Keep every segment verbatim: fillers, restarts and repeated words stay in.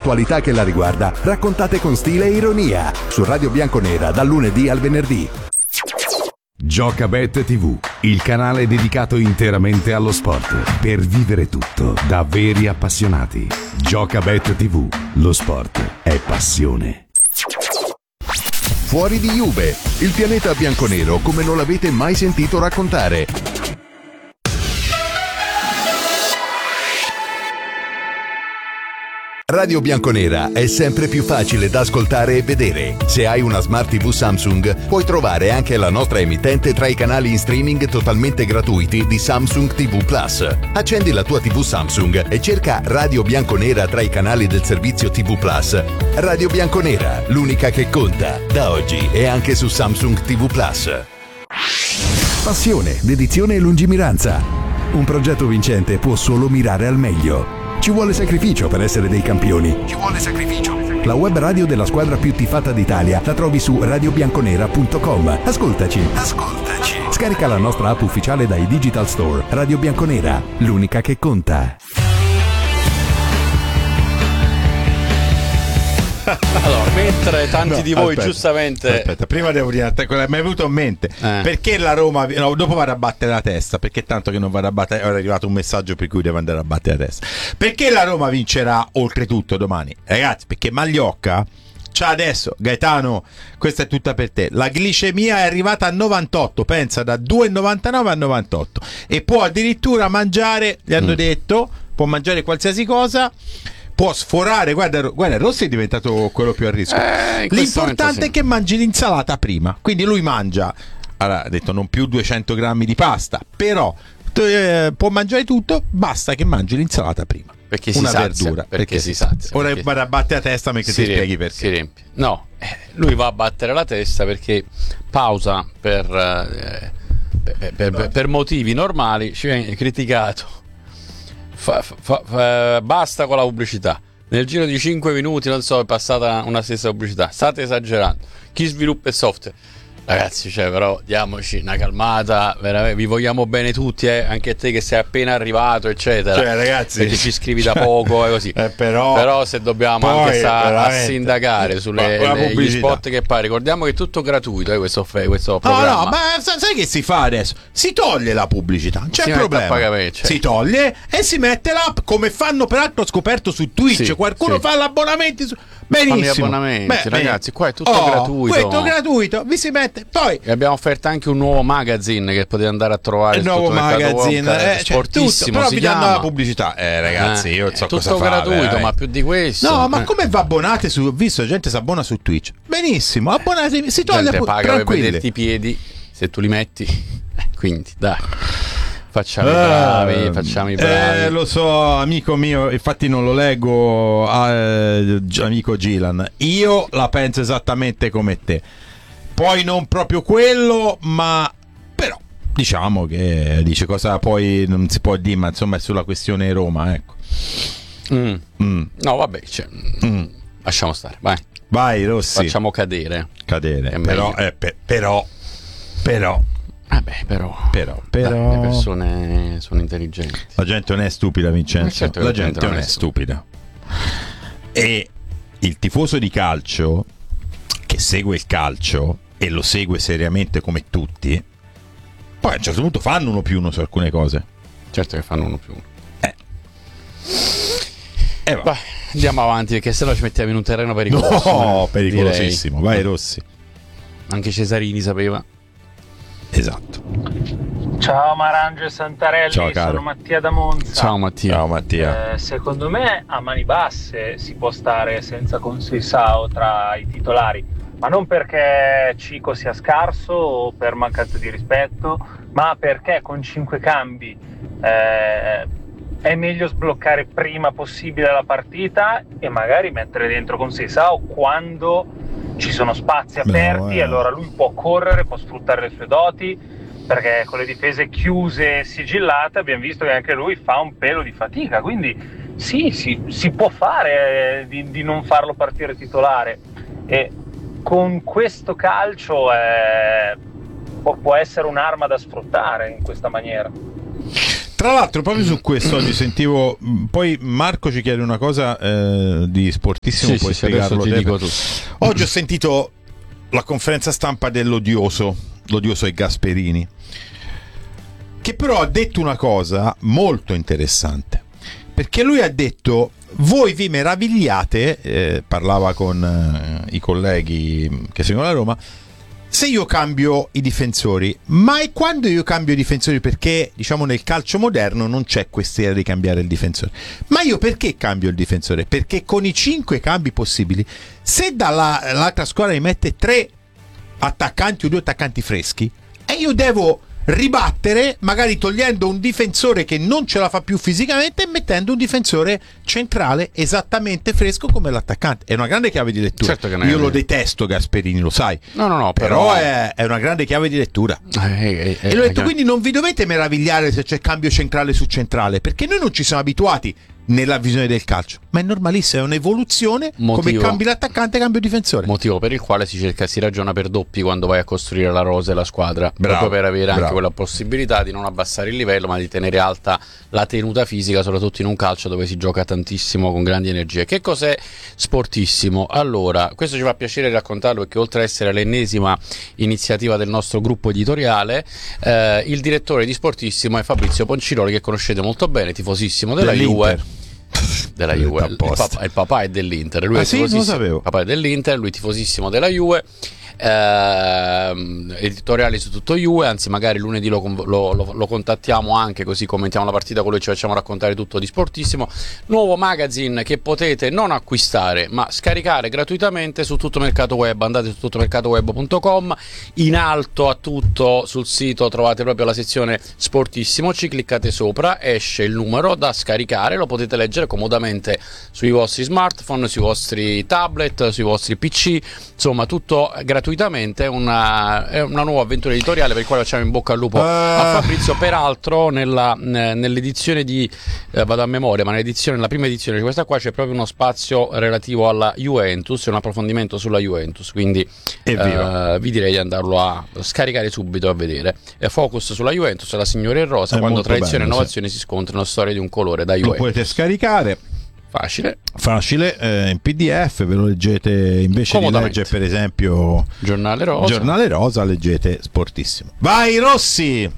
l'attualità che la riguarda, raccontate con stile e ironia, su Radio Bianconera dal lunedì al venerdì. Giocabet tivù, il canale dedicato interamente allo sport, per vivere tutto da veri appassionati. Giocabet tivù, lo sport è passione. Fuori di Juve, il pianeta bianconero come non l'avete mai sentito raccontare. Radio Bianconera è sempre più facile da ascoltare e vedere. Se hai una Smart tivù Samsung, puoi trovare anche la nostra emittente tra i canali in streaming totalmente gratuiti di Samsung tivù Plus. Accendi la tua tivù Samsung e cerca Radio Bianconera tra i canali del servizio tivù Plus. Radio Bianconera, l'unica che conta, da oggi e anche su Samsung tivù Plus. Passione, dedizione e lungimiranza. Un progetto vincente può solo mirare al meglio. Ci vuole sacrificio per essere dei campioni. Ci vuole sacrificio. La web radio della squadra più tifata d'Italia la trovi su radio bianconera punto com. Ascoltaci. Ascoltaci. Scarica la nostra app ufficiale dai Digital Store. Radio Bianconera, l'unica che conta. Allora, mentre tanti No, di voi aspetta, giustamente aspetta, prima devo dire mi è venuto in mente Eh. perché la Roma no, dopo vado a battere la testa, perché tanto che non vado a battere, ora è arrivato un messaggio per cui devo andare a battere la testa, perché la Roma vincerà oltretutto domani, ragazzi, perché Magliocca c'ha adesso, Gaetano, questa è tutta per te, la glicemia è arrivata a novantotto, pensa, da due virgola novantanove a novantotto, e può addirittura mangiare, gli hanno Mm. detto, può mangiare qualsiasi cosa, può sforare, guarda, guarda, Rossi è diventato quello più a rischio. Eh, in questo L'importante momento sì. è che mangi l'insalata prima, quindi lui mangia, allora, ha detto non più duecento grammi di pasta, però eh, può mangiare tutto, basta che mangi l'insalata prima. Perché si una sazia, verdura, perché si sazia, Ora perché- vado a battere la testa mentre ti si spieghi riempie, perché. si riempie. No, eh, lui va a battere la testa perché pausa per, eh, per, per- per- per motivi normali ci viene criticato. Fa- fa- fa- basta con la pubblicità. Nel giro di cinque minuti, non so, è passata una stessa pubblicità. State esagerando. Chi sviluppa il software? Ragazzi, cioè, però diamoci una calmata, veramente, vi vogliamo bene tutti, eh? Anche a te che sei appena arrivato, eccetera. Cioè, ragazzi, perché ci scrivi da cioè, poco e così. eh, però, Però se dobbiamo poi, anche sta- a veramente, sindacare sulle la le- gli pubblicità. spot che fai, ricordiamo che è tutto gratuito, eh, questo, fe- questo No, programma. no, ma sa- sai che si fa adesso? Si toglie la pubblicità, non c'è Si mette problema. a pagamento, certo. Si toglie e si mette l'app, come fanno peraltro, ho scoperto su Twitch. Sì, Qualcuno sì. fa l'abbonamento su... Fanno gli Benissimo. abbonamenti, ragazzi, qua è tutto Oh, gratuito. Questo è gratuito, vi si mette. Poi E abbiamo offerto anche un nuovo magazine che potete andare a trovare il su nuovo tutto il mercato magazine, web, eh, cioè, sportissimo, tutto, però si vi danno chiama. la pubblicità. Eh, ragazzi, Eh, io non so è cosa tutto fare. gratuito, eh. ma più di questo. No, ma eh. come vi abbonate su... Visto, gente si abbona su Twitch. Benissimo, abbonatevi, si toglie Gente pu- paga per tranquilli. vederti i piedi se tu li metti. Eh, quindi, dai. Facciamo i Eh, bravi, facciamo i bravi. Eh, lo so, amico mio, infatti non lo leggo, eh, G- amico Gilan. Io la penso esattamente come te. Poi non proprio quello, ma però diciamo che dice cosa poi non si può dire, ma insomma è sulla questione Roma, ecco. Mm. Mm. No, vabbè, cioè, Mm. lasciamo stare, vai. Vai, Rossi. Facciamo cadere. cadere. È Però, meglio. eh, pe- però, però, Vabbè, però, però, dai, però. le persone sono intelligenti. La gente non è stupida, Vincenzo. Ma certo che la la gente gente non non è è stupida. E il tifoso di calcio che segue il calcio e lo segue seriamente come tutti, poi a un certo punto fanno uno più uno su alcune cose. Certo che fanno uno più uno. Eh. Eh, va. Vai, andiamo avanti perché sennò ci mettiamo in un terreno pericoloso. No, eh, pericolosissimo. direi. Vai, Rossi. Anche Cesarini sapeva. Esatto. Ciao Marangio e Santarelli, Ciao, caro. sono Mattia da Monza. Ciao Mattia. Ciao Mattia. Eh, secondo me a mani basse si può stare senza Conceição tra i titolari, ma non perché Cico sia scarso o per mancanza di rispetto, ma perché con cinque cambi eh, è meglio sbloccare prima possibile la partita e magari mettere dentro Conceição quando ci sono spazi aperti. Bravo, eh. E allora lui può correre, può sfruttare le sue doti, perché con le difese chiuse e sigillate abbiamo visto che anche lui fa un pelo di fatica, quindi sì, si, si può fare eh, di, di non farlo partire titolare, e con questo calcio eh, può, può essere un'arma da sfruttare in questa maniera. Tra l'altro proprio su questo oggi sentivo, poi Marco ci chiede una cosa eh, di Sportissimo, sì, puoi sì, spiegarlo ti te? dico tutto. Oggi ho sentito la conferenza stampa dell'odioso, l'odioso è Gasperini, che però ha detto una cosa molto interessante, perché lui ha detto: voi vi meravigliate, eh, parlava con eh, i colleghi che seguono la Roma, se io cambio i difensori, ma è quando io cambio i difensori, perché diciamo nel calcio moderno non c'è quest'idea di cambiare il difensore, ma io perché cambio il difensore? Perché con i cinque cambi possibili, se dall'altra squadra mi mette tre attaccanti o due attaccanti freschi, e io devo ribattere magari togliendo un difensore che non ce la fa più fisicamente e mettendo un difensore centrale esattamente fresco come l'attaccante. È una grande chiave di lettura. Certo che ne io è. lo detesto Gasperini, lo sai. No, no, no, però, però è, è una grande chiave di lettura. Eh, eh, eh, E l'ho detto, eh, quindi non vi dovete meravigliare se c'è cambio centrale su centrale, perché noi non ci siamo abituati nella visione del calcio, ma è normalissimo, è un'evoluzione. Motivo. Come cambi l'attaccante, cambio difensore. motivo per il quale si cerca, si ragiona per doppi quando vai a costruire la rosa e la squadra, Bravo, proprio per avere bravo. anche quella possibilità di non abbassare il livello, ma di tenere alta la tenuta fisica, soprattutto in un calcio dove si gioca tantissimo con grandi energie. Che cos'è Sportissimo? Allora, questo ci fa piacere raccontarlo, perché oltre ad essere l'ennesima iniziativa del nostro gruppo editoriale, eh, il direttore di Sportissimo è Fabrizio Ponciroli, che conoscete molto bene, tifosissimo della Dell'Inter. Juve. Della Juve, il papà, il papà è dell'Inter, lui Ah, è sì? Non lo tifosissimo, sapevo. il papà è dell'Inter, lui è tifosissimo della Juve, ehm, editoriali su tutto Juve, anzi magari lunedì lo, lo, lo, lo contattiamo anche, così commentiamo la partita con lui, ci facciamo raccontare tutto di Sportissimo. Nuovo magazine che potete non acquistare ma scaricare gratuitamente su tutto mercato web. Andate su tuttomercatoweb punto com, in alto a tutto sul sito trovate proprio la sezione Sportissimo, ci cliccate sopra, esce il numero da scaricare, lo potete leggere comodamente sui vostri smartphone, sui vostri tablet, sui vostri P C, insomma tutto gratuitamente. È una, è una nuova avventura editoriale per il quale facciamo in bocca al lupo uh. a Fabrizio. Peraltro nella, nell'edizione di eh, vado a memoria, ma nell'edizione, nella prima edizione di questa qua c'è proprio uno spazio relativo alla Juventus, un approfondimento sulla Juventus, quindi eh, vi direi di andarlo a scaricare subito a vedere. È focus sulla Juventus, la signora in rosa, È quando molto tradizione bello, e innovazione sì. si scontrano, storie di un colore da Lo Juventus. potete scaricare. Facile. Facile, eh, in P D F, ve lo leggete invece di Comodamente. leggere per esempio Giornale rosa. Giornale Rosa, leggete Sportissimo. Vai Rossi!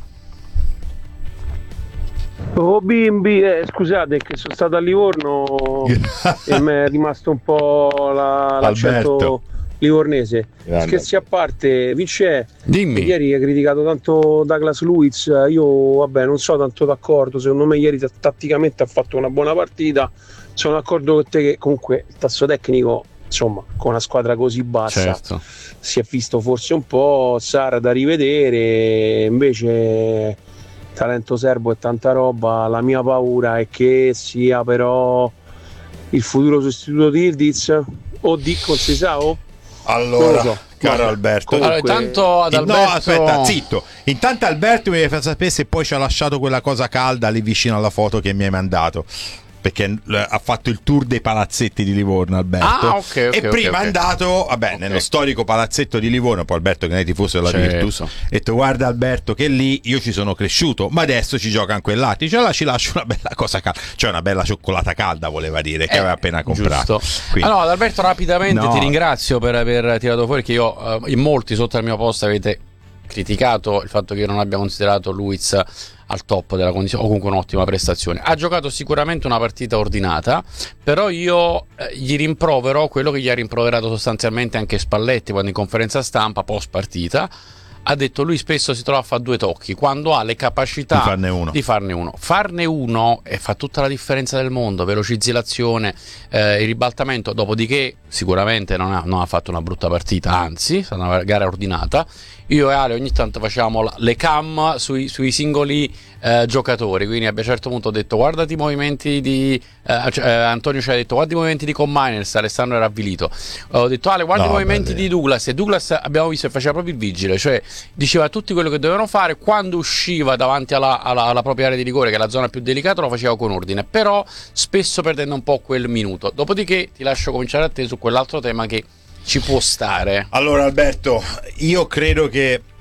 Oh bimbi, eh, scusate che sono stato a Livorno e mi è rimasto un po' la, l'accento Alberto. livornese. Grande. Scherzi a parte, Vince, Dimmi. ieri hai criticato tanto Douglas Luiz, io vabbè non so tanto d'accordo, secondo me ieri t- tatticamente ha fatto una buona partita, sono d'accordo con te che comunque il tasso tecnico, insomma, con una squadra così bassa Certo. si è visto forse un po', Sara da rivedere, invece talento serbo e tanta roba. La mia paura è che sia però il futuro sostituto di Ildiz o di Consesao. Allora, Non lo so. caro Vabbè, Alberto, comunque- Allora, intanto ad no, Alberto... aspetta, zitto. Intanto Alberto mi deve far sapere se poi ci ha lasciato quella cosa calda lì vicino alla foto che mi hai mandato. Perché eh, ha fatto il tour dei palazzetti di Livorno, Alberto. Ah, ok, ok, e ok, prima ok. è andato, vabbè, Ok. nello storico palazzetto di Livorno. Poi Alberto, che ne è tifoso della Certo. Virtus, ha detto: guarda Alberto, che lì io ci sono cresciuto, ma adesso ci gioca in quell'altro. Dice: allora ci lascio una bella cosa calda, cioè una bella cioccolata calda, voleva dire, che Eh, aveva appena comprato. giusto. Quindi- Allora, Alberto, rapidamente No. ti ringrazio per aver tirato fuori che io, eh, in molti sotto al mio post avete criticato il fatto che io non abbia considerato Luiz al top della condizione, o comunque un'ottima prestazione. Ha giocato sicuramente una partita ordinata, però io eh, gli rimprovero quello che gli ha rimproverato sostanzialmente anche Spalletti quando in conferenza stampa post partita ha detto: lui spesso si trova a fare due tocchi quando ha le capacità Di farne uno. di farne uno farne uno e fa tutta la differenza del mondo. Velocizzi l'azione, eh, il ribaltamento, dopodiché sicuramente non ha, non ha fatto una brutta partita, anzi è stata una gara ordinata. Io e Ale ogni tanto facevamo la- le cam sui, sui singoli eh, giocatori, quindi a un certo punto ho detto: guardati i movimenti di eh, cioè, eh, Antonio ci ha detto guarda i movimenti di Commines, Alessandro era avvilito. Ho detto: Ale, guarda No, i movimenti vabbè. di Douglas. E Douglas abbiamo visto che faceva proprio il vigile, cioè diceva tutti quello che dovevano fare, quando usciva davanti alla, alla, alla propria area di rigore, che è la zona più delicata, lo faceva con ordine, però spesso perdendo un po' quel minuto. Dopodiché ti lascio cominciare a te su quell'altro tema che ci può stare. Allora Alberto, io credo che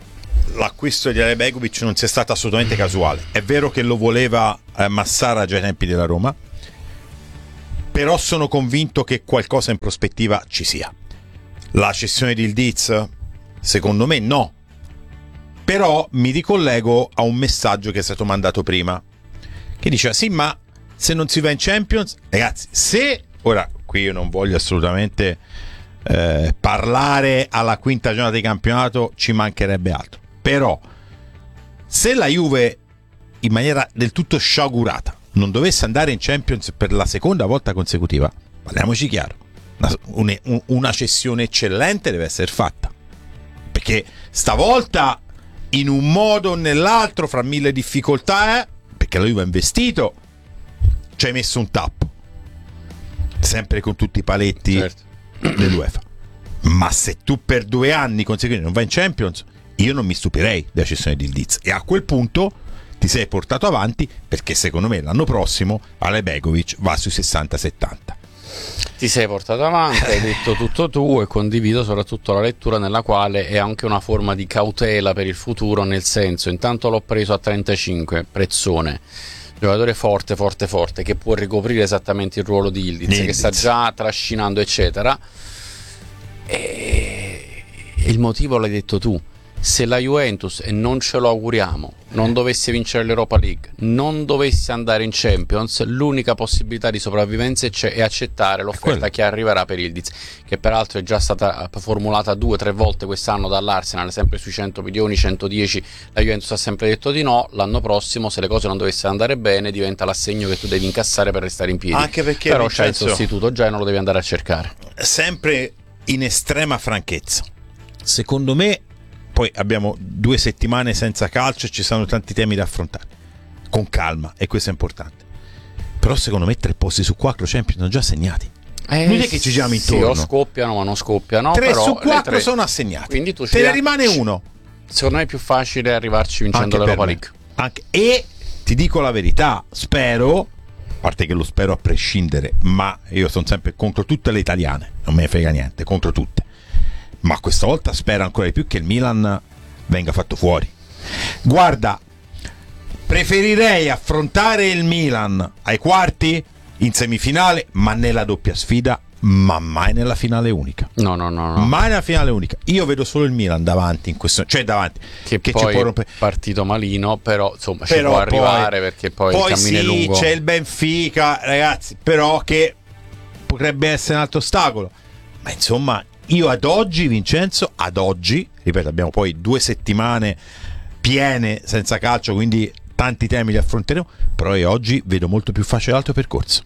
l'acquisto di Ale Begovic non sia stato assolutamente casuale. È vero che lo voleva eh, Massara già ai tempi della Roma, però sono convinto che qualcosa in prospettiva ci sia. La cessione di Yildiz? Secondo me no. Però mi ricollego a un messaggio che è stato mandato prima, che diceva sì, ma se non si va in Champions, ragazzi, se ora qui io non voglio assolutamente eh, parlare alla quinta giornata di campionato, ci mancherebbe altro, però se la Juve in maniera del tutto sciagurata non dovesse andare in Champions per la seconda volta consecutiva, parliamoci chiaro, una, una cessione eccellente deve essere fatta, perché stavolta in un modo o nell'altro, fra mille difficoltà, eh, perché la Juve ha investito, ci hai messo un tappo, sempre con tutti i paletti, certo, dell'UEFA. Ma se tu per due anni consecutivi non vai in Champions, io non mi stupirei della cessione di Yildiz, e a quel punto ti sei portato avanti, perché secondo me l'anno prossimo Ale Begovic va sui sessanta settanta. Ti sei portato avanti, hai detto tutto tu, e condivido soprattutto la lettura nella quale è anche una forma di cautela per il futuro, nel senso, intanto l'ho preso a trentacinque, prezzone, giocatore forte forte forte che può ricoprire esattamente il ruolo di Yildiz, Yildiz. che sta già trascinando eccetera, e il motivo l'hai detto tu. Se la Juventus, e non ce lo auguriamo, non dovesse vincere l'Europa League, non dovesse andare in Champions, l'unica possibilità di sopravvivenza è accettare l'offerta che arriverà per Yildiz, che peraltro è già stata formulata due o tre volte quest'anno dall'Arsenal, sempre sui cento milioni, centodieci. La Juventus ha sempre detto di no. L'anno prossimo, se le cose non dovessero andare bene, diventa l'assegno che tu devi incassare per restare in piedi. Anche perché, però Vincenzo, c'è il sostituto già e non lo devi andare a cercare. Sempre in estrema franchezza, secondo me, poi abbiamo due settimane senza calcio e ci sono tanti temi da affrontare con calma, e questo è importante, però secondo me tre posti su quattro Champions sono già assegnati. Eh, non è che ci giriamo intorno, sì, o scoppiano ma non scoppiano, tre però su quattro tre sono assegnati, quindi tu te ne rimane uno. Secondo me è più facile arrivarci vincendo Anche l'Europa per League. Anche, e ti dico la verità, spero, a parte che lo spero a prescindere, ma io sono sempre contro tutte le italiane, non me ne frega niente, contro tutte, ma questa volta spero ancora di più che il Milan venga fatto fuori. Guarda, preferirei affrontare il Milan ai quarti, in semifinale, ma nella doppia sfida, ma mai nella finale unica. No, no, no, no. Mai nella finale unica. Io vedo solo il Milan davanti in questo, cioè davanti, che, che poi ci può rompere. Partito malino, però insomma Però ci può arrivare, poi, perché poi, poi il cammino sì, è lungo. C'è il Benfica, ragazzi, però che potrebbe essere un altro ostacolo. Ma insomma, io ad oggi, Vincenzo, ad oggi, ripeto, abbiamo poi due settimane piene senza calcio, quindi tanti temi li affronteremo, però io oggi vedo molto più facile l'altro percorso.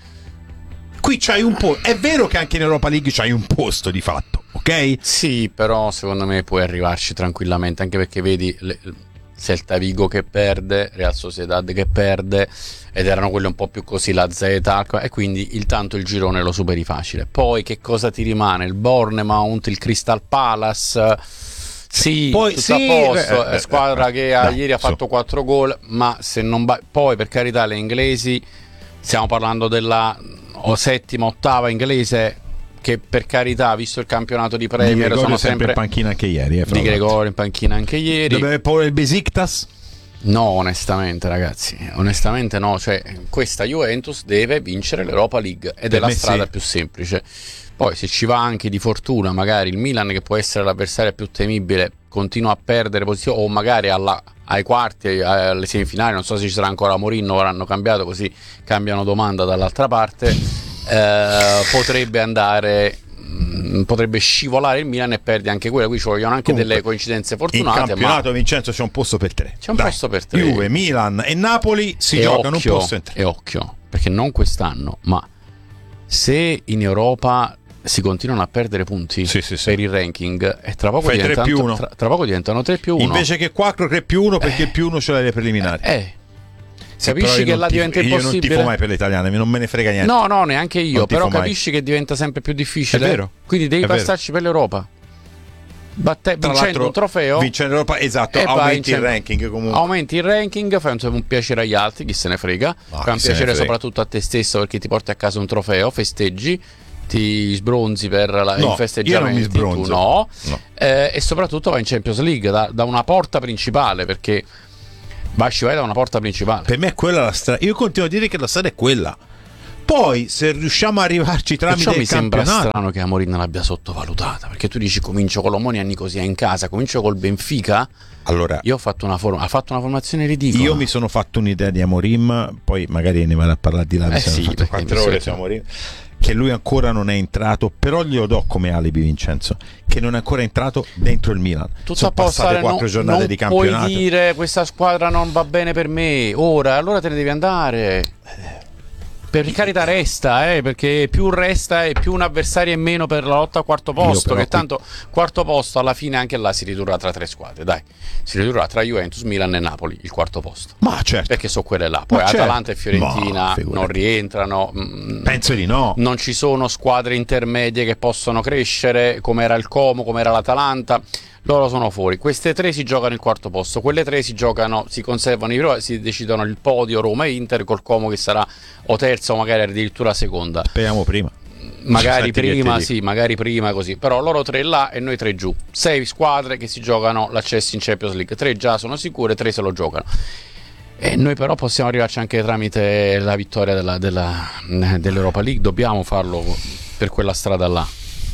Qui c'hai un po', è vero che anche in Europa League c'hai un posto di fatto, ok? Sì, però secondo me puoi arrivarci tranquillamente, anche perché vedi le, Celta Vigo che perde, Real Sociedad che perde, ed erano quelli un po' più così, la Z, e quindi il tanto il girone lo superi facile. Poi che cosa ti rimane? Il Bournemouth, il Crystal Palace, sì, poi, tutto sì, a posto, eh, eh, squadra eh, che eh, ha, dai, ieri ha fatto su. quattro gol, ma se non va... poi per carità le inglesi, stiamo parlando della o settima, ottava inglese, che per carità, visto il campionato di Premier, Di sono sempre sempre in panchina anche ieri, eh, fra di l'altro. Gregorio in panchina anche ieri. Dove aveva paura il Besiktas? No, onestamente ragazzi, onestamente no, cioè questa Juventus deve vincere l'Europa League ed Per è la me strada sì. più semplice. Poi se ci va anche di fortuna, magari il Milan, che può essere l'avversario più temibile, continua a perdere posizione, o magari alla, ai quarti, alle semifinali, non so se ci sarà ancora Mourinho, ora hanno cambiato, così cambiano domanda dall'altra parte, eh, potrebbe andare, mh, potrebbe scivolare il Milan e perde anche quella. Qui ci vogliono anche Comunque, delle coincidenze fortunate. In campionato, ma Vincenzo, c'è un posto per tre. c'è un Dai. posto per tre. Juve, Milan e Napoli si e giocano occhio, un posto in tre. E occhio, perché non quest'anno, ma se in Europa si continuano a perdere punti Sì, sì, sì. per il ranking, e tra poco, Fai tre diventano, più uno. tra, tra poco diventano tre più uno. Invece che quattro, tre più uno, perché il più uno ce l'hai nei preliminari. Eh, Sì, però capisci io che non là tifo- diventa Io non impossibile? tifo mai per le italiane, non me ne frega niente. No, no, neanche io, Non tifo però mai. capisci che diventa sempre più difficile. È vero. Quindi devi È vero. passarci per l'Europa. Batte- Tra vincendo l'altro, un trofeo, vincere l'Europa, esatto, e vai aumenti in il Champions. ranking comunque. Aumenti il ranking, fai un, un piacere agli altri, chi se ne frega, No, fai un chi se ne piacere frega. soprattutto a te stesso, perché ti porti a casa un trofeo, festeggi, ti sbronzi per la, no, i festeggiamenti, io non mi tu no, no. Eh, e soprattutto vai in Champions League da, da una porta principale, perché vai, vai da una porta principale. Per me è quella la strada, io continuo a dire che la strada è quella. Poi se riusciamo a arrivarci tramite Perciò il mi sembra campionato, strano che Amorim l'abbia sottovalutata, perché tu dici comincio con l'Omonia Nicosia in casa, comincio col Benfica. allora Io ho fatto una forma, ha fatto una formazione ridicola. io mi sono fatto un'idea di Amorim, poi magari ne vado a parlare di là, Eh mi sono sì, fatto perché quattro mi ore so- su Amorim, che lui ancora non è entrato, però glielo do come alibi, Vincenzo, che non è ancora entrato dentro il Milan. Tutto sono a posto, passate Ale, quattro non, giornate non di campionato. puoi dire questa squadra non va bene per me ora, allora te ne devi andare. Per carità resta, eh, perché più resta e più un avversario in meno per la lotta al quarto posto, però che qui- tanto quarto posto alla fine anche là si ridurrà tra tre squadre, dai. Si ridurrà tra Juventus, Milan e Napoli il quarto posto. Ma certo, Perché sono quelle là. Poi Ma certo. Atalanta e Fiorentina Ma figurati. non rientrano. mm, penso di no. Non ci sono squadre intermedie che possono crescere, come era il Como, come era l'Atalanta. Loro sono fuori. Queste tre si giocano il quarto posto. Quelle tre si giocano, si conservano i pro- si decidono il podio Roma e Inter, col Como che sarà o terza o magari addirittura seconda. Speriamo prima. Magari Senti che prima, ti dico. sì, magari prima così. Però loro tre là e noi tre giù. Sei squadre che si giocano l'accesso in Champions League. Tre già sono sicure, tre se lo giocano. E noi però possiamo arrivarci anche tramite la vittoria della, della, dell'Europa League. Dobbiamo farlo per quella strada là.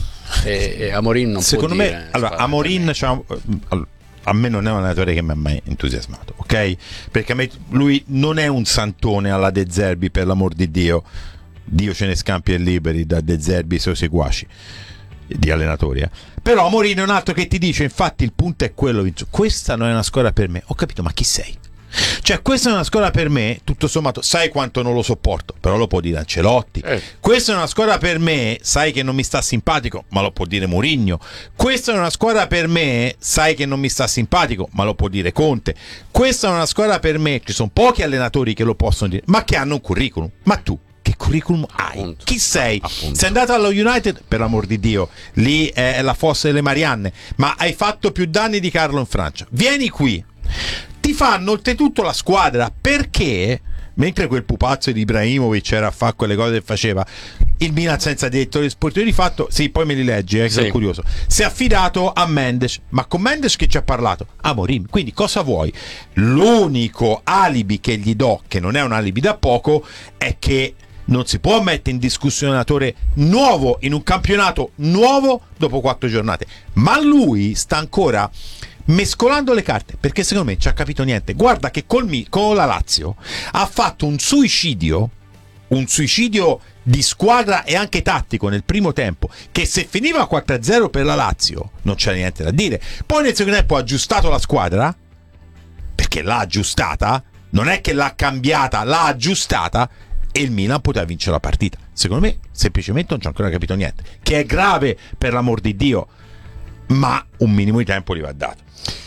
E, e Amorim non Secondo può me, dire, allora, squadra Amorim per me. c'ha- all- a me non è un allenatore che mi ha mai entusiasmato, ok? Perché a me lui non è un santone alla De Zerbi, per l'amor di Dio. Dio ce ne scampi e liberi da De Zerbi e suoi seguaci di allenatori, eh. Però Amorim è un altro che ti dice, infatti il punto è quello, Vincenzo, questa non è una squadra per me. Ho capito, ma chi sei? Cioè, questa è una squadra per me, tutto sommato, sai quanto non lo sopporto, però lo può dire Ancelotti. Eh. Questa è una squadra per me, sai che non mi sta simpatico, ma lo può dire Mourinho. Questa è una squadra per me, sai che non mi sta simpatico, ma lo può dire Conte. Questa è una squadra per me, ci sono pochi allenatori che lo possono dire, ma che hanno un curriculum. Ma tu che curriculum hai? Appunto. Chi sei? Appunto. Sei andato allo United, per l'amor di Dio, lì è la fossa delle Marianne, ma hai fatto più danni di Carlo in Francia. Vieni qui, ti fanno oltretutto la squadra, perché mentre quel pupazzo di Ibrahimovic era a fare quelle cose che faceva, il Milan senza direttore sportivo di fatto, sì, poi me li leggi, eh, che Sì. sono curioso, si è affidato a Mendes, ma con Mendes che ci ha parlato? Amorim. Quindi cosa vuoi? L'unico alibi che gli do, che non è un alibi da poco, è che non si può mettere in discussione un allenatore nuovo in un campionato nuovo dopo quattro giornate, ma lui sta ancora mescolando le carte, perché secondo me ci ha capito niente. Guarda che col Mi- con la Lazio ha fatto un suicidio, un suicidio di squadra e anche tattico nel primo tempo, che se finiva quattro a zero per la Lazio non c'era niente da dire. Poi nel secondo tempo ha aggiustato la squadra, perché l'ha aggiustata, non è che l'ha cambiata, l'ha aggiustata, e il Milan poteva vincere la partita. Secondo me semplicemente non ci ha ancora capito niente, che è grave, per l'amor di Dio, ma un minimo di tempo gli va dato.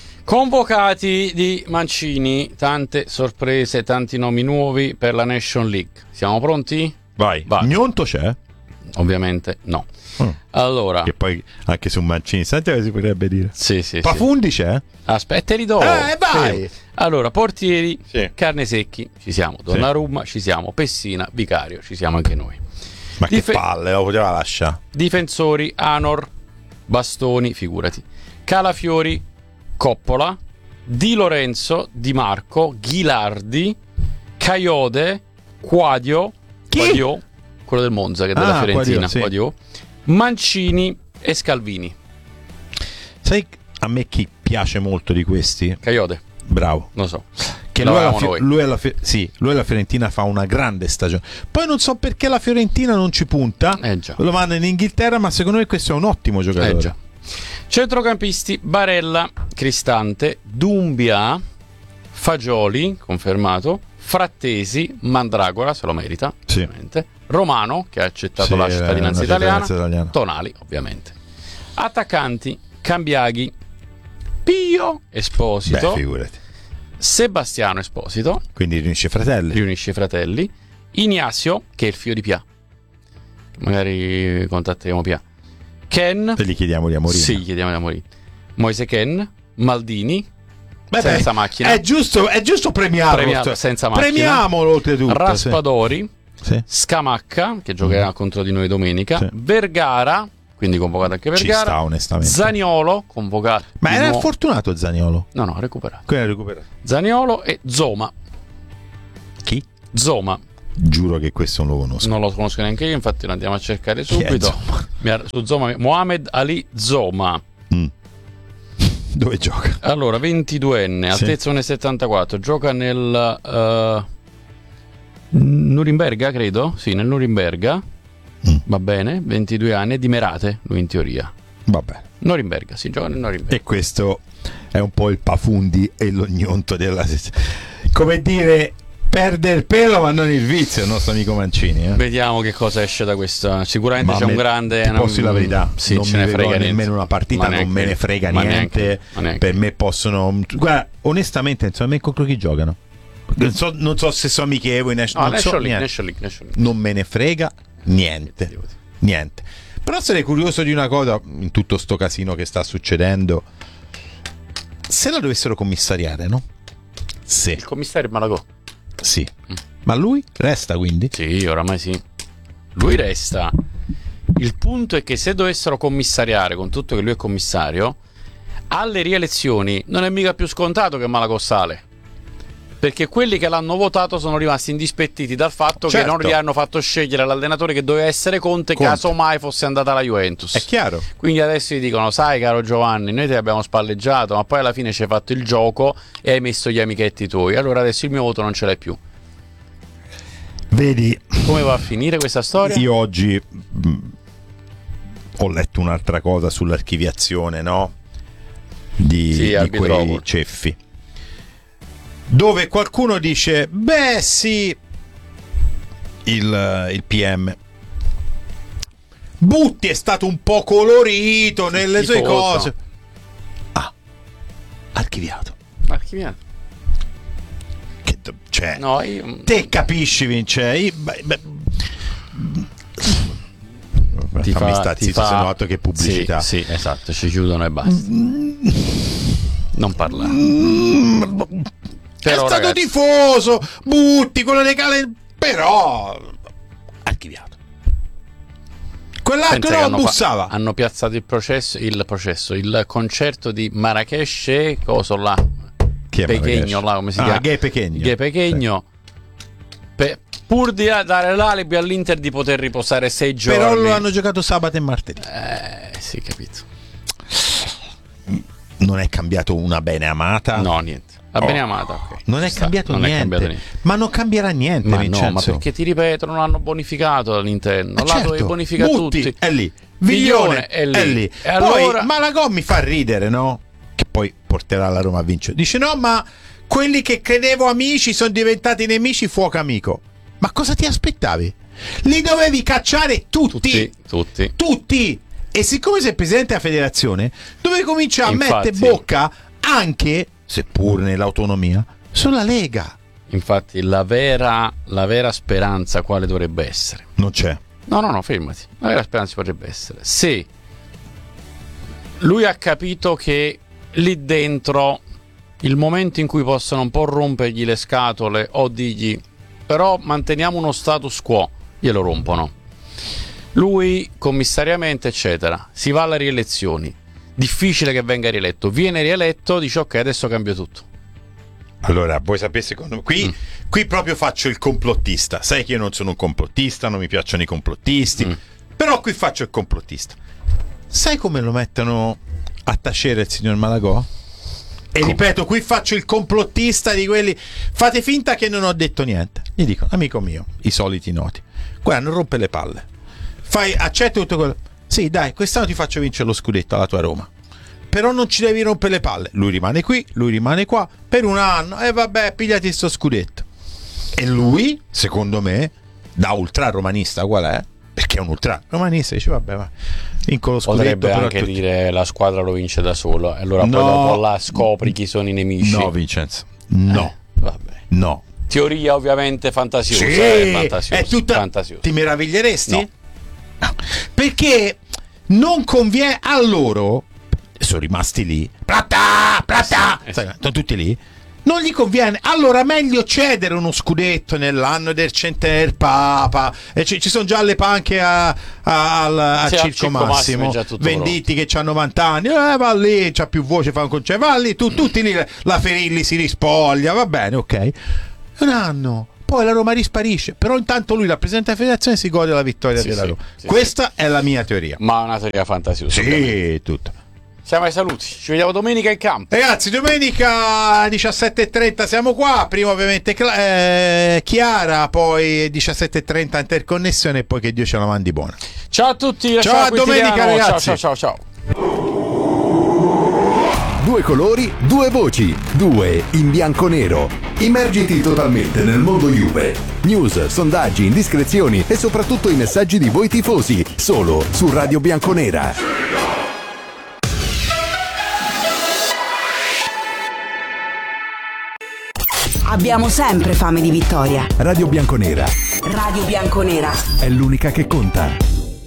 Convocati di Mancini, tante sorprese, tanti nomi nuovi per la Nation League. Siamo pronti? Vai, Vai. Gnonto c'è? Ovviamente no. Oh. Allora, Che poi anche su Mancini, senti cosa si potrebbe dire? sì, sì, sì. Pafundi c'è? Aspetta, li do. Eh, vai! Sì. Allora, portieri, Sì. Carne Secchi, ci siamo. Donnarumma, ci siamo. Pessina, Vicario, ci siamo anche noi. Ma che Dife- palle, lo poteva lasciare. Difensori, Anor, Bastoni, figurati. Calafiori, Coppola, Di Lorenzo, Di Marco, Ghilardi, Caiode, Quadio, Chi? Quadio, quello del Monza che è della Ah, Fiorentina, Quadio, sì. Quadio, Mancini e Scalvini. Sai a me chi piace molto di questi? Caiode, Bravo. non so. Che Lo lui alla, avevamo Fi- noi. lui alla Fi- sì, lui alla Fiorentina fa una grande stagione. Poi non so perché la Fiorentina non ci punta. Eh già. Lo manda in Inghilterra, ma secondo me questo è un ottimo giocatore. Eh già. Centrocampisti, Barella, Cristante, Dumbia, Fagioli, confermato, Frattesi, Mandragora, se lo merita, Sì. ovviamente, Romano, che ha accettato Sì, la eh, cittadinanza la italiana, cittadinanza italiana. Tonali, ovviamente. Attaccanti, Cambiaghi, Pio, Esposito, Beh, figurati. Sebastiano Esposito, Quindi riunisce fratelli. riunisce i fratelli, Ignazio, che è il figlio di Pia, magari contatteremo Pia, Ken, E gli chiediamo di amorire. sì, chiediamo di morire, Moise Ken, Maldini, Beh, senza beh, macchina. È giusto, è giusto premiarlo. Premiato cioè, senza macchina. Premiamolo oltretutto. Raspadori, Sì. Scamacca, che giocherà Mm. contro di noi domenica, Sì. Vergara, quindi convocato anche Ci Vergara, sta, onestamente. Zaniolo, convocato. Ma di era nuovo- fortunato Zaniolo. No, no, recuperato. Quello recuperato. Zaniolo e Zoma. Chi? Zoma, Giuro che questo non lo conosco. non lo conosco neanche io, infatti lo andiamo a cercare Chi è subito. Zoma? Mi ha- Su Zoma, Mohamed Ali Zoma. Mm. Dove gioca? Allora, ventiduenne, Sì. altezza uno virgola settantaquattro, gioca nel uh, Norimberga, credo. Sì, nel Norimberga. Mm. Va bene, ventidue anni, è di Merate, lui in teoria. Vabbè. Norimberga, si gioca nel Norimberga. E questo è un po' il Pafundi e l'ognonto della... Come dire, perde il pelo ma non il vizio, il nostro amico Mancini. Eh? Vediamo che cosa esce da questa. Sicuramente Ma c'è me- un grande. ti posso dire la verità, sì, non ce me ne ne frega frega niente. nemmeno una partita, Ma non neanche me ne io. frega Ma niente. neanche- ma neanche Per io. me possono... Guarda, onestamente, insomma, contro chi giocano? Non so, non so se sono amichevoli, ne- Ah, non so National League, niente. National League, National League. Non me ne frega niente. Niente. Però sarei curioso di una cosa in tutto sto casino che sta succedendo. Se la dovessero commissariare, no? Se. Il commissario è Malagò. Sì. Ma lui resta quindi? Sì, oramai sì. Lui resta. Il punto è che se dovessero commissariare, con tutto che lui è commissario, alle rielezioni non è mica più scontato che Malagò sale. Perché quelli che l'hanno votato sono rimasti indispettiti dal fatto Certo. che non gli hanno fatto scegliere l'allenatore che doveva essere Conte, Conte. caso mai fosse andata alla Juventus. È chiaro. Quindi adesso gli dicono: sai, caro Giovanni, noi ti abbiamo spalleggiato, ma poi alla fine ci hai fatto il gioco e hai messo gli amichetti tuoi. Allora adesso il mio voto non ce l'hai più. Vedi, Come va a finire questa storia? io oggi mh, ho letto un'altra cosa sull'archiviazione, no? Di, Sì, di arbitro quei Howard. ceffi. Dove qualcuno dice, beh sì, il, il P M Butti è stato un po' colorito nelle sue tifoso. cose. Ah, archiviato. Archiviato. Che, do- cioè, No, io... te capisci, Vince? Io- beh, beh, ti fammi fa- sta ti zitto, fa- se no altro che pubblicità. Sì, sì, esatto, ci chiudono e basta. Non parlare. È Però, stato ragazzi, tifoso, Butti, quello legale, però archiviato. Quell'altro pensa che no, hanno, fa- bussava. hanno piazzato il processo, il processo, il concerto di Marrakesh e coso là. Chi è Pechegno Marrakesh? là, come si Ah, chiama? Gay Pechegno. Gay Pechegno. Pe- pur di dare l'alibi all'Inter di poter riposare sei giorni. Però lo hanno giocato sabato e martedì. Eh, sì, capito. Non è cambiato una bene amata. No, niente. Va Oh. bene amata, ok. Non è Sta, cambiato non niente. è cambiato niente. Ma non cambierà niente, Ma Vincenzo. no, ma perché ti ripeto, non hanno bonificato all'interno. Eh, Là dove certo. bonifica Butti tutti. è lì, Viglione Viglione è lì. è lì. E Poi allora- Malagò mi fa ridere, no? Che poi porterà la Roma a vincere. Dice no, ma quelli che credevo amici sono diventati nemici, fuoco amico. Ma cosa ti aspettavi? Li dovevi cacciare tutti. Tutti, tutti. Tutti. E siccome sei presidente della federazione, dovevi cominciare a Infatti. mettere bocca anche, seppur nell'autonomia, sulla Lega. Infatti la vera, la vera speranza quale dovrebbe essere? Non c'è. No, no, no, fermati. La vera speranza potrebbe essere se lui ha capito che lì dentro il momento in cui possono un po' rompergli le scatole o dirgli però manteniamo uno status quo, glielo rompono. Lui commissariamente eccetera, si va alle rielezioni, difficile che venga rieletto, viene rieletto, dice ok, adesso cambio tutto. Allora, voi sapete, secondo me, qui, Mm. qui proprio faccio il complottista. Sai che io non sono un complottista, non mi piacciono i complottisti, Mm. però qui faccio il complottista. Sai come lo mettono a tacere il signor Malagò? E Come? ripeto, qui faccio il complottista di quelli. Fate finta che non ho detto niente. Gli dico, amico mio, i soliti noti. Guarda, non rompe le palle. Fai, accetta tutto quello. Sì, dai, quest'anno ti faccio vincere lo scudetto alla tua Roma. Però non ci devi rompere le palle. Lui rimane qui, lui rimane qua per un anno. E vabbè, pigliati sto scudetto. E lui, secondo me, da ultra romanista qual è? Perché è un ultra romanista, dice vabbè, va. Vinco lo scudetto. Potrebbe però anche tutti- dire la squadra lo vince da solo, e allora No. poi dopo là scopri chi sono i nemici. No, Vincenzo. No. Eh, vabbè. No. Teoria ovviamente fantasiosa, Sì, eh, fantasiosa, è tutta. fantasiosa. Ti meraviglieresti? No. No. Perché non conviene a loro. Sono rimasti lì. Plata, plata. Eh sì, eh sì. Sai, sono tutti lì. Non gli conviene, allora meglio cedere uno scudetto nell'anno del centenario del Papa, e ci, ci sono già le panche a, a, al, a sì, Circo, Circo Massimo, Massimo Venditti che ha novanta anni, eh, va lì, c'ha più voce, fa un concerto, va lì, tu, tutti lì, la Ferilli si rispoglia, va bene, ok, un anno. Poi la Roma risparisce, però intanto lui rappresenta la federazione e si gode la vittoria sì, della sì, Roma. sì, Questa sì. è la mia teoria. Ma una teoria fantasiosa. Sì, tutto. Siamo ai saluti, ci vediamo domenica in campo. Ragazzi, domenica diciassette e trenta siamo qua. Prima ovviamente eh, Chiara, poi diciassette e trenta interconnessione e poi che Dio ce la mandi buona. Ciao a tutti, ciao, a domenica ragazzi. Ciao ciao ciao ciao. Due colori, due voci, due in bianco-nero. Immergiti totalmente nel mondo Juve. News, sondaggi, indiscrezioni e soprattutto i messaggi di voi tifosi, solo su Radio Bianconera. Abbiamo sempre fame di vittoria. Radio Bianconera Radio Bianconera è l'unica che conta.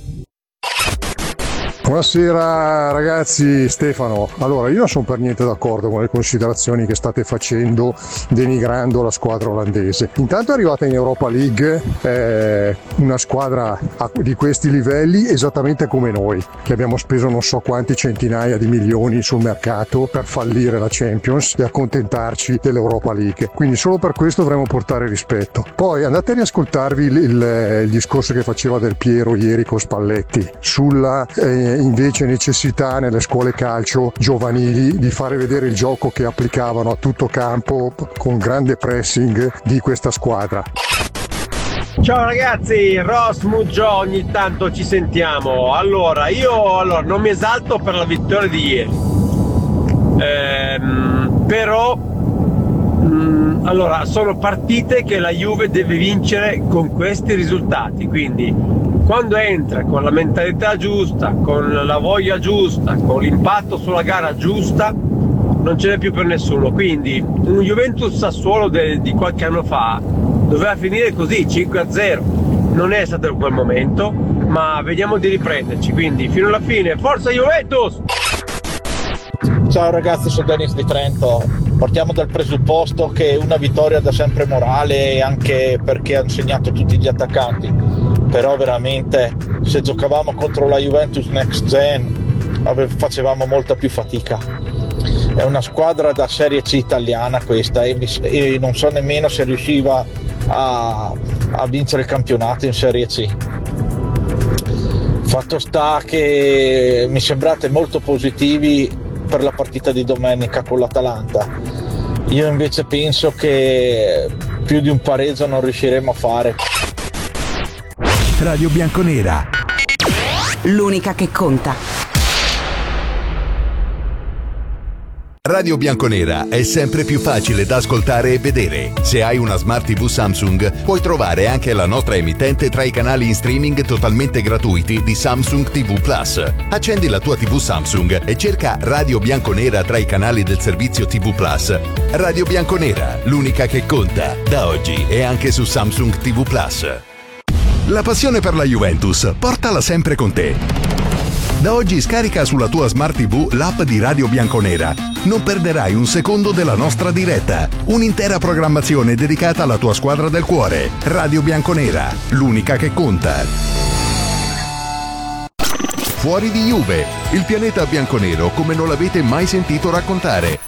Buonasera ragazzi, Stefano. Allora, io non sono per niente d'accordo con le considerazioni che state facendo denigrando la squadra olandese. Intanto è arrivata in Europa League eh, una squadra di questi livelli esattamente come noi, che abbiamo speso non so quanti centinaia di milioni sul mercato per fallire la Champions e accontentarci dell'Europa League. Quindi solo per questo dovremmo portare rispetto. Poi andate a riascoltarvi il, il, il discorso che faceva Del Piero ieri con Spalletti sulla eh, invece necessità nelle scuole calcio giovanili di fare vedere il gioco che applicavano a tutto campo con grande pressing di questa squadra. Ciao ragazzi, Ross Muggio, ogni tanto ci sentiamo. Allora, io allora, non mi esalto per la vittoria di ieri, ehm, però mh, allora, sono partite che la Juve deve vincere con questi risultati, quindi quando entra con la mentalità giusta, con la voglia giusta, con l'impatto sulla gara giusta, non ce n'è più per nessuno. Quindi un Juventus Sassuolo de- di qualche anno fa doveva finire così, cinque a zero. Non è stato in quel momento, ma vediamo di riprenderci. Quindi fino alla fine, forza Juventus! Ciao ragazzi, sono Dennis di Trento. Partiamo dal presupposto che una vittoria dà sempre morale, anche perché hanno segnato tutti gli attaccanti. Però veramente se giocavamo contro la Juventus Next Gen ave- facevamo molta più fatica. È una squadra da Serie C italiana questa, e, mi, e non so nemmeno se riusciva a, a vincere il campionato in Serie C. Fatto sta che mi sembrate molto positivi per la partita di domenica con l'Atalanta. Io invece penso che più di un pareggio non riusciremo a fare. Radio Bianconera, l'unica che conta. Radio Bianconera è sempre più facile da ascoltare e vedere. Se hai una Smart tivù Samsung, puoi trovare anche la nostra emittente tra i canali in streaming totalmente gratuiti di Samsung tivù Plus. Accendi la tua tivù Samsung e cerca Radio Bianconera tra i canali del servizio tivù Plus. Radio Bianconera, l'unica che conta, da oggi e anche su Samsung tivù Plus. La passione per la Juventus, portala sempre con te. Da oggi scarica sulla tua Smart tivù l'app di Radio Bianconera. Non perderai un secondo della nostra diretta. Un'intera programmazione dedicata alla tua squadra del cuore. Radio Bianconera, l'unica che conta. Fuori di Juve, il pianeta bianconero come non l'avete mai sentito raccontare.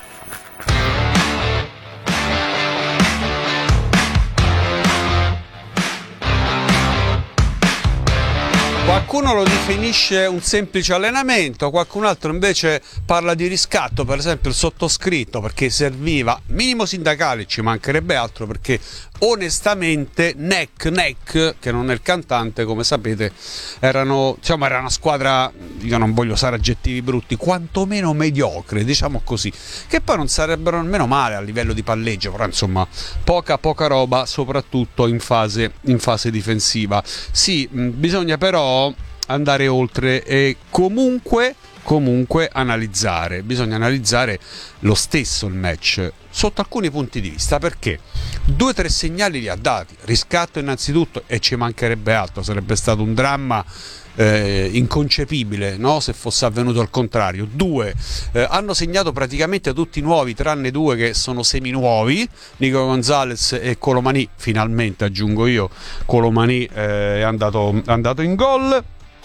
Qualcuno lo definisce un semplice allenamento, qualcun altro invece parla di riscatto, per esempio il sottoscritto, perché serviva minimo sindacale, ci mancherebbe altro, perché onestamente Neck Neck, che non è il cantante come sapete, erano, diciamo, era una squadra, io non voglio usare aggettivi brutti, quantomeno mediocre, diciamo così, che poi non sarebbero nemmeno male a livello di palleggio, però insomma poca poca roba, soprattutto in fase, in fase difensiva. Sì, mh, bisogna però andare oltre e comunque comunque analizzare, bisogna analizzare lo stesso il match sotto alcuni punti di vista, perché due o tre segnali li ha dati. Riscatto innanzitutto, e ci mancherebbe altro, sarebbe stato un dramma eh, inconcepibile, no? Se fosse avvenuto al contrario. Due, eh, hanno segnato praticamente tutti nuovi tranne due che sono seminuovi, Nico Gonzalez e Colomani, finalmente aggiungo io, Colomani eh, è andato, è andato in gol.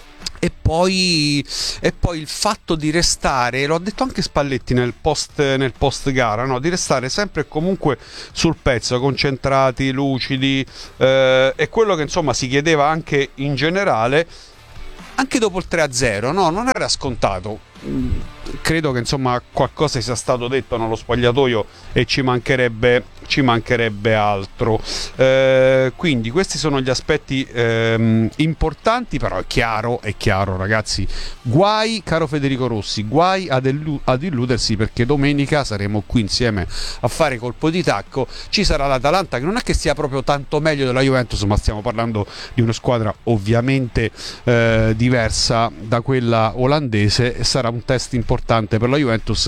E poi, e poi il fatto di restare, lo ha detto anche Spalletti nel post, nel post gara, no? Di restare sempre e comunque sul pezzo, concentrati, lucidi, eh, è quello che insomma si chiedeva anche in generale, anche dopo il tre a zero, no? Non era scontato. Credo che insomma qualcosa sia stato detto nello spogliatoio e ci mancherebbe, ci mancherebbe altro. Eh, quindi questi sono gli aspetti ehm, importanti, però è chiaro, è chiaro ragazzi, guai, caro Federico Rossi, guai ad, illu- ad illudersi, perché domenica saremo qui insieme a fare colpo di tacco. Ci sarà l'Atalanta, che non è che sia proprio tanto meglio della Juventus, ma stiamo parlando di una squadra ovviamente eh, diversa da quella olandese, e sarà un test importante per la Juventus,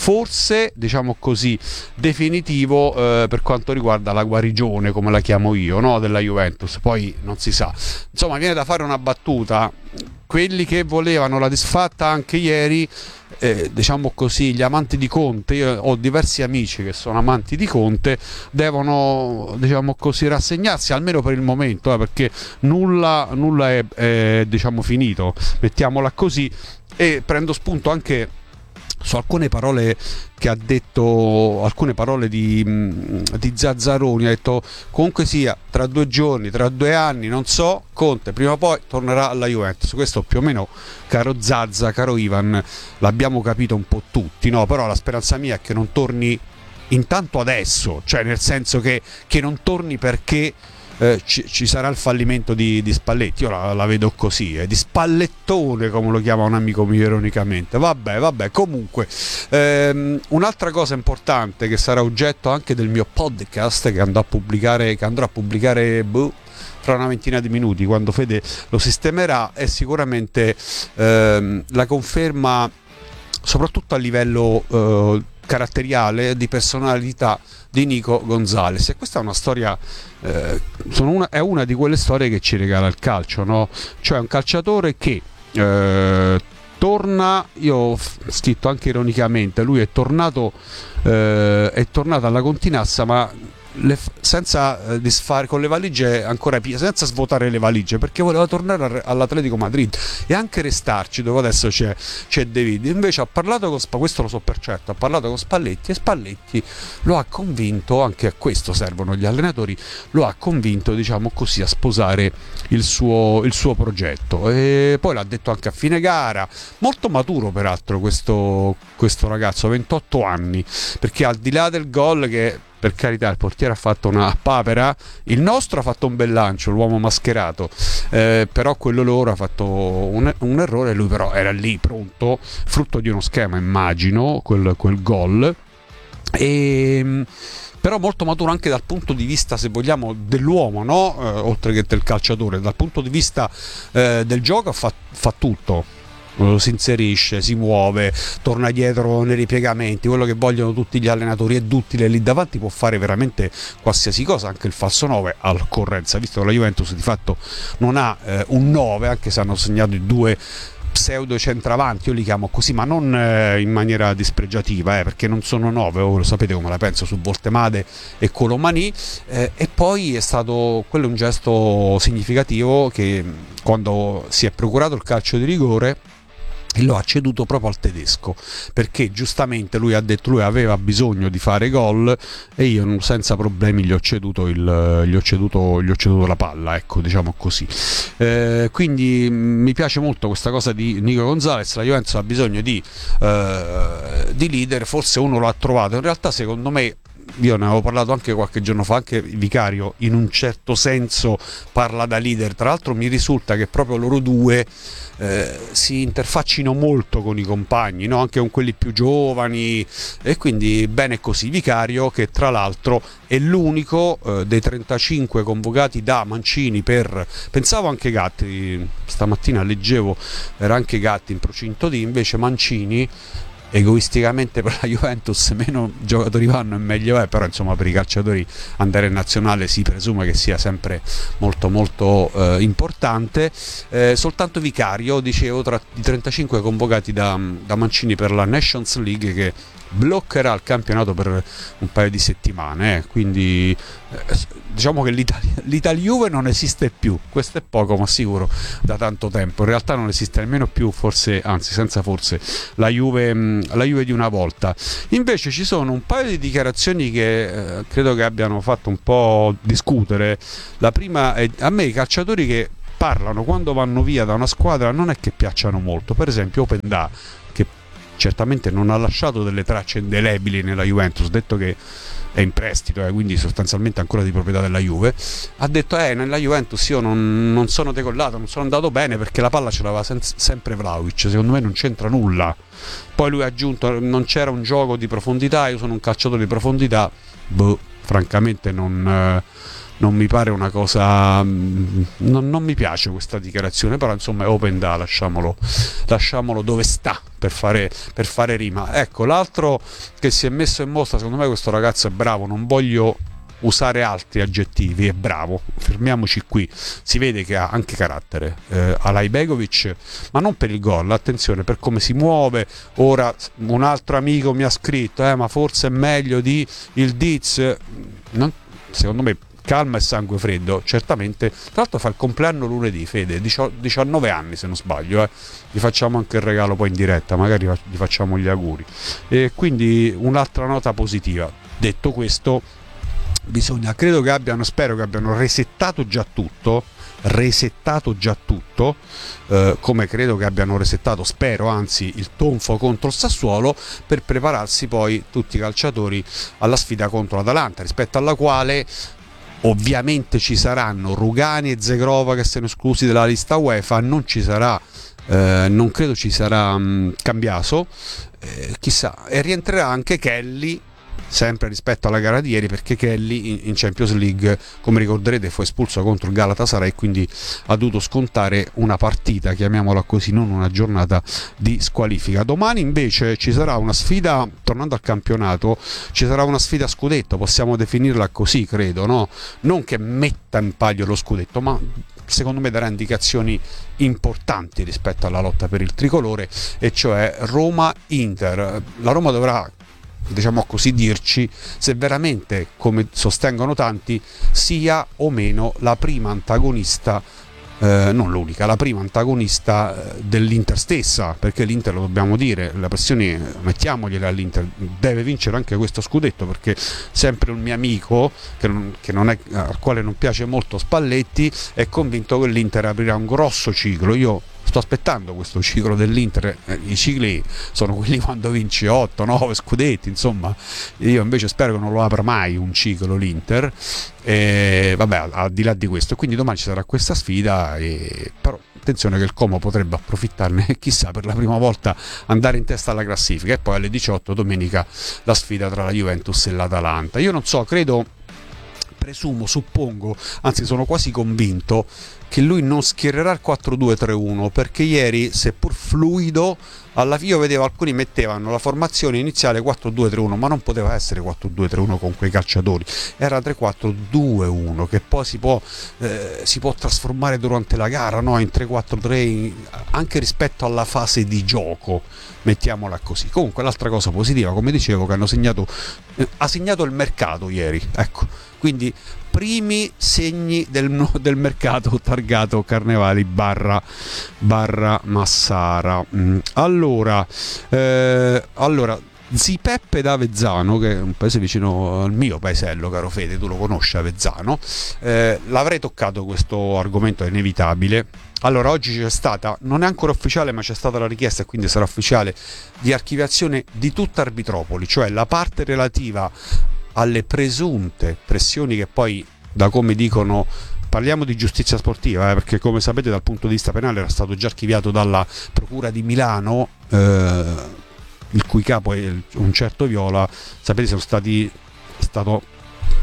forse diciamo così definitivo eh, per quanto riguarda la guarigione, come la chiamo io, no? Della Juventus. Poi non si sa, insomma viene da fare una battuta: quelli che volevano la disfatta anche ieri, eh, diciamo così, gli amanti di Conte, io ho diversi amici che sono amanti di Conte, devono diciamo così rassegnarsi almeno per il momento, eh, perché nulla, nulla è, è diciamo finito, mettiamola così. E prendo spunto anche su alcune parole che ha detto, alcune parole di, di Zazzaroni. Ha detto comunque sia, tra due giorni, tra due anni, non so, Conte prima o poi tornerà alla Juventus. Questo più o meno, caro Zazza, caro Ivan, l'abbiamo capito un po' tutti, no? Però la speranza mia è che non torni intanto adesso, cioè nel senso che, che non torni perché Eh, ci, ci sarà il fallimento di, di Spalletti. Io la, la vedo così, eh, di Spallettone, come lo chiama un amico mio ironicamente. Vabbè, vabbè, comunque ehm, un'altra cosa importante che sarà oggetto anche del mio podcast, che andrò a pubblicare, che andrò a pubblicare boh, fra una ventina di minuti, quando Fede lo sistemerà, è sicuramente ehm, la conferma, soprattutto a livello eh, caratteriale, di personalità di Nico Gonzalez. E questa è una storia, eh, sono una, è una di quelle storie che ci regala il calcio, no? Cioè un calciatore che eh, torna, io ho scritto anche ironicamente, lui è tornato, eh, è tornato alla Continassa, ma le, senza eh, disfare, con le valigie ancora piene, senza svuotare le valigie, perché voleva tornare all'Atletico Madrid e anche restarci, dove adesso c'è, c'è De Viti. Invece ha parlato con Spalletti, questo lo so per certo, ha parlato con Spalletti e Spalletti lo ha convinto, anche a questo servono gli allenatori, lo ha convinto, diciamo così, a sposare il suo, il suo progetto. E poi l'ha detto anche a fine gara, molto maturo peraltro questo, questo ragazzo, ventotto anni, perché al di là del gol, che per carità il portiere ha fatto una papera, il nostro ha fatto un bel lancio, l'uomo mascherato, eh, però quello loro ha fatto un, un errore. Lui però era lì pronto, frutto di uno schema, immagino, quel, quel gol. E però molto maturo anche dal punto di vista, se vogliamo, dell'uomo, no? Eh, oltre che del calciatore, dal punto di vista eh, del gioco fa, fa tutto. Si inserisce, si muove, torna dietro nei ripiegamenti, quello che vogliono tutti gli allenatori, è duttile lì davanti, può fare veramente qualsiasi cosa, anche il falso nove all'occorrenza, visto che la Juventus di fatto non ha eh, un nove, anche se hanno segnato i due pseudo centravanti, io li chiamo così, ma non eh, in maniera dispregiativa, eh, perché non sono nove, voi lo sapete come la penso su Voltemade e Colomani. Eh, e poi è stato quello un gesto significativo, che quando si è procurato il calcio di rigore e lo ha ceduto proprio al tedesco, perché giustamente lui ha detto lui aveva bisogno di fare gol e io senza problemi gli ho ceduto, il, gli ho ceduto, gli ho ceduto la palla, ecco, diciamo così. Eh, quindi mi piace molto questa cosa di Nico Gonzalez. La Juventus ha bisogno di, eh, di leader, forse uno lo ha trovato, in realtà secondo me, io ne avevo parlato anche qualche giorno fa, anche Vicario in un certo senso parla da leader. Tra l'altro mi risulta che proprio loro due eh, si interfaccino molto con i compagni, no? Anche con quelli più giovani, e quindi bene così. Vicario, che tra l'altro è l'unico eh, dei trentacinque convocati da Mancini per, pensavo anche Gatti, stamattina leggevo era anche Gatti in procinto di, invece Mancini egoisticamente per la Juventus meno giocatori vanno e meglio è, però insomma per i calciatori andare in nazionale si presume che sia sempre molto molto eh, importante. Eh, soltanto Vicario, dicevo, tra i trentacinque convocati da, da Mancini per la Nations League, che bloccherà il campionato per un paio di settimane, eh. quindi eh, diciamo che l'Italia, l'Italia-Juve non esiste più, questo è poco ma sicuro, da tanto tempo. In realtà non esiste nemmeno più, forse, anzi senza forse, la Juve, la Juve di una volta. Invece ci sono un paio di dichiarazioni che eh, credo che abbiano fatto un po' discutere. La prima è, a me i calciatori che parlano quando vanno via da una squadra non è che piacciono molto, per esempio Openda, che certamente non ha lasciato delle tracce indelebili nella Juventus, detto che è in prestito, eh, quindi sostanzialmente ancora di proprietà della Juve, ha detto eh nella Juventus io non, non sono decollato, non sono andato bene perché la palla ce l'aveva sen- sempre Vlahovic, secondo me non c'entra nulla. Poi lui ha aggiunto non c'era un gioco di profondità, io sono un calciatore di profondità, boh, francamente non... Eh, non mi pare una cosa, non, non mi piace questa dichiarazione, però insomma è open da, lasciamolo, lasciamolo dove sta per fare, per fare rima. Ecco, l'altro che si è messo in mostra, secondo me questo ragazzo è bravo, non voglio usare altri aggettivi, è bravo, fermiamoci qui, si vede che ha anche carattere, eh, Alajbegovic, ma non per il gol, attenzione, per come si muove. Ora un altro amico mi ha scritto eh, ma forse è meglio di il Diz, non, secondo me calma e sangue freddo, certamente. Tra l'altro fa il compleanno lunedì, Fede, diciannove anni se non sbaglio, eh. Gli facciamo anche il regalo poi in diretta, magari gli facciamo gli auguri, e quindi un'altra nota positiva. Detto questo, bisogna, credo che abbiano, spero che abbiano resettato già tutto resettato già tutto eh, come credo che abbiano resettato, spero anzi, il tonfo contro il Sassuolo, per prepararsi poi tutti i calciatori alla sfida contro l'Atalanta, rispetto alla quale ovviamente ci saranno Rugani e Zegrova che sono esclusi dalla lista UEFA, non ci sarà eh, non credo ci sarà mh, Cambiaso, eh, chissà, e rientrerà anche Kelly, sempre rispetto alla gara di ieri, perché Kelly in Champions League, come ricorderete, fu espulso contro il Galatasaray e quindi ha dovuto scontare una partita, chiamiamola così, non una giornata di squalifica. Domani invece ci sarà una sfida, tornando al campionato, ci sarà una sfida a scudetto, possiamo definirla così, credo, no? Non che metta in palio lo scudetto, ma secondo me darà indicazioni importanti rispetto alla lotta per il tricolore, e cioè Roma-Inter. La Roma dovrà, diciamo così, dirci se veramente, come sostengono tanti, sia o meno la prima antagonista, eh, non l'unica, la prima antagonista dell'Inter stessa, perché l'Inter, lo dobbiamo dire, la pressione mettiamogliela all'Inter, deve vincere anche questo scudetto, perché sempre un mio amico che non, che non è, al quale non piace molto Spalletti, è convinto che l'Inter aprirà un grosso ciclo. Io sto aspettando questo ciclo dell'Inter, i cicli sono quelli quando vince otto nove scudetti, insomma io invece spero che non lo apra mai un ciclo l'Inter, e vabbè, al di là di questo, quindi domani ci sarà questa sfida, e però attenzione che il Como potrebbe approfittarne e chissà, per la prima volta andare in testa alla classifica. E poi alle diciotto domenica la sfida tra la Juventus e l'Atalanta. Io non so, credo, presumo, suppongo, anzi sono quasi convinto che lui non schiererà il quattro due tre uno, perché ieri, seppur fluido, alla fine io vedevo alcuni mettevano la formazione iniziale quattro due tre uno, ma non poteva essere quattro due tre uno con quei calciatori, era tre quattro due uno, che poi si può, eh, si può trasformare durante la gara, no? In tre quattro tre, anche rispetto alla fase di gioco, mettiamola così. Comunque l'altra cosa positiva, come dicevo, che hanno segnato, eh, ha segnato il mercato ieri, ecco, quindi primi segni del, del mercato targato Carnevali barra, barra Massara. Mm. Allora, eh, allora Zipeppe da Avezzano, che è un paese vicino al mio paesello, caro Fede, tu lo conosci Avezzano, eh, l'avrei toccato questo argomento, è inevitabile. Allora, oggi c'è stata, non è ancora ufficiale, ma c'è stata la richiesta, e quindi sarà ufficiale, di archiviazione di tutta Arbitropoli, cioè la parte relativa alle presunte pressioni che poi, da come dicono, parliamo di giustizia sportiva, eh, perché come sapete dal punto di vista penale era stato già archiviato dalla Procura di Milano, eh, il cui capo è un certo Viola, sapete, sono stati, è stato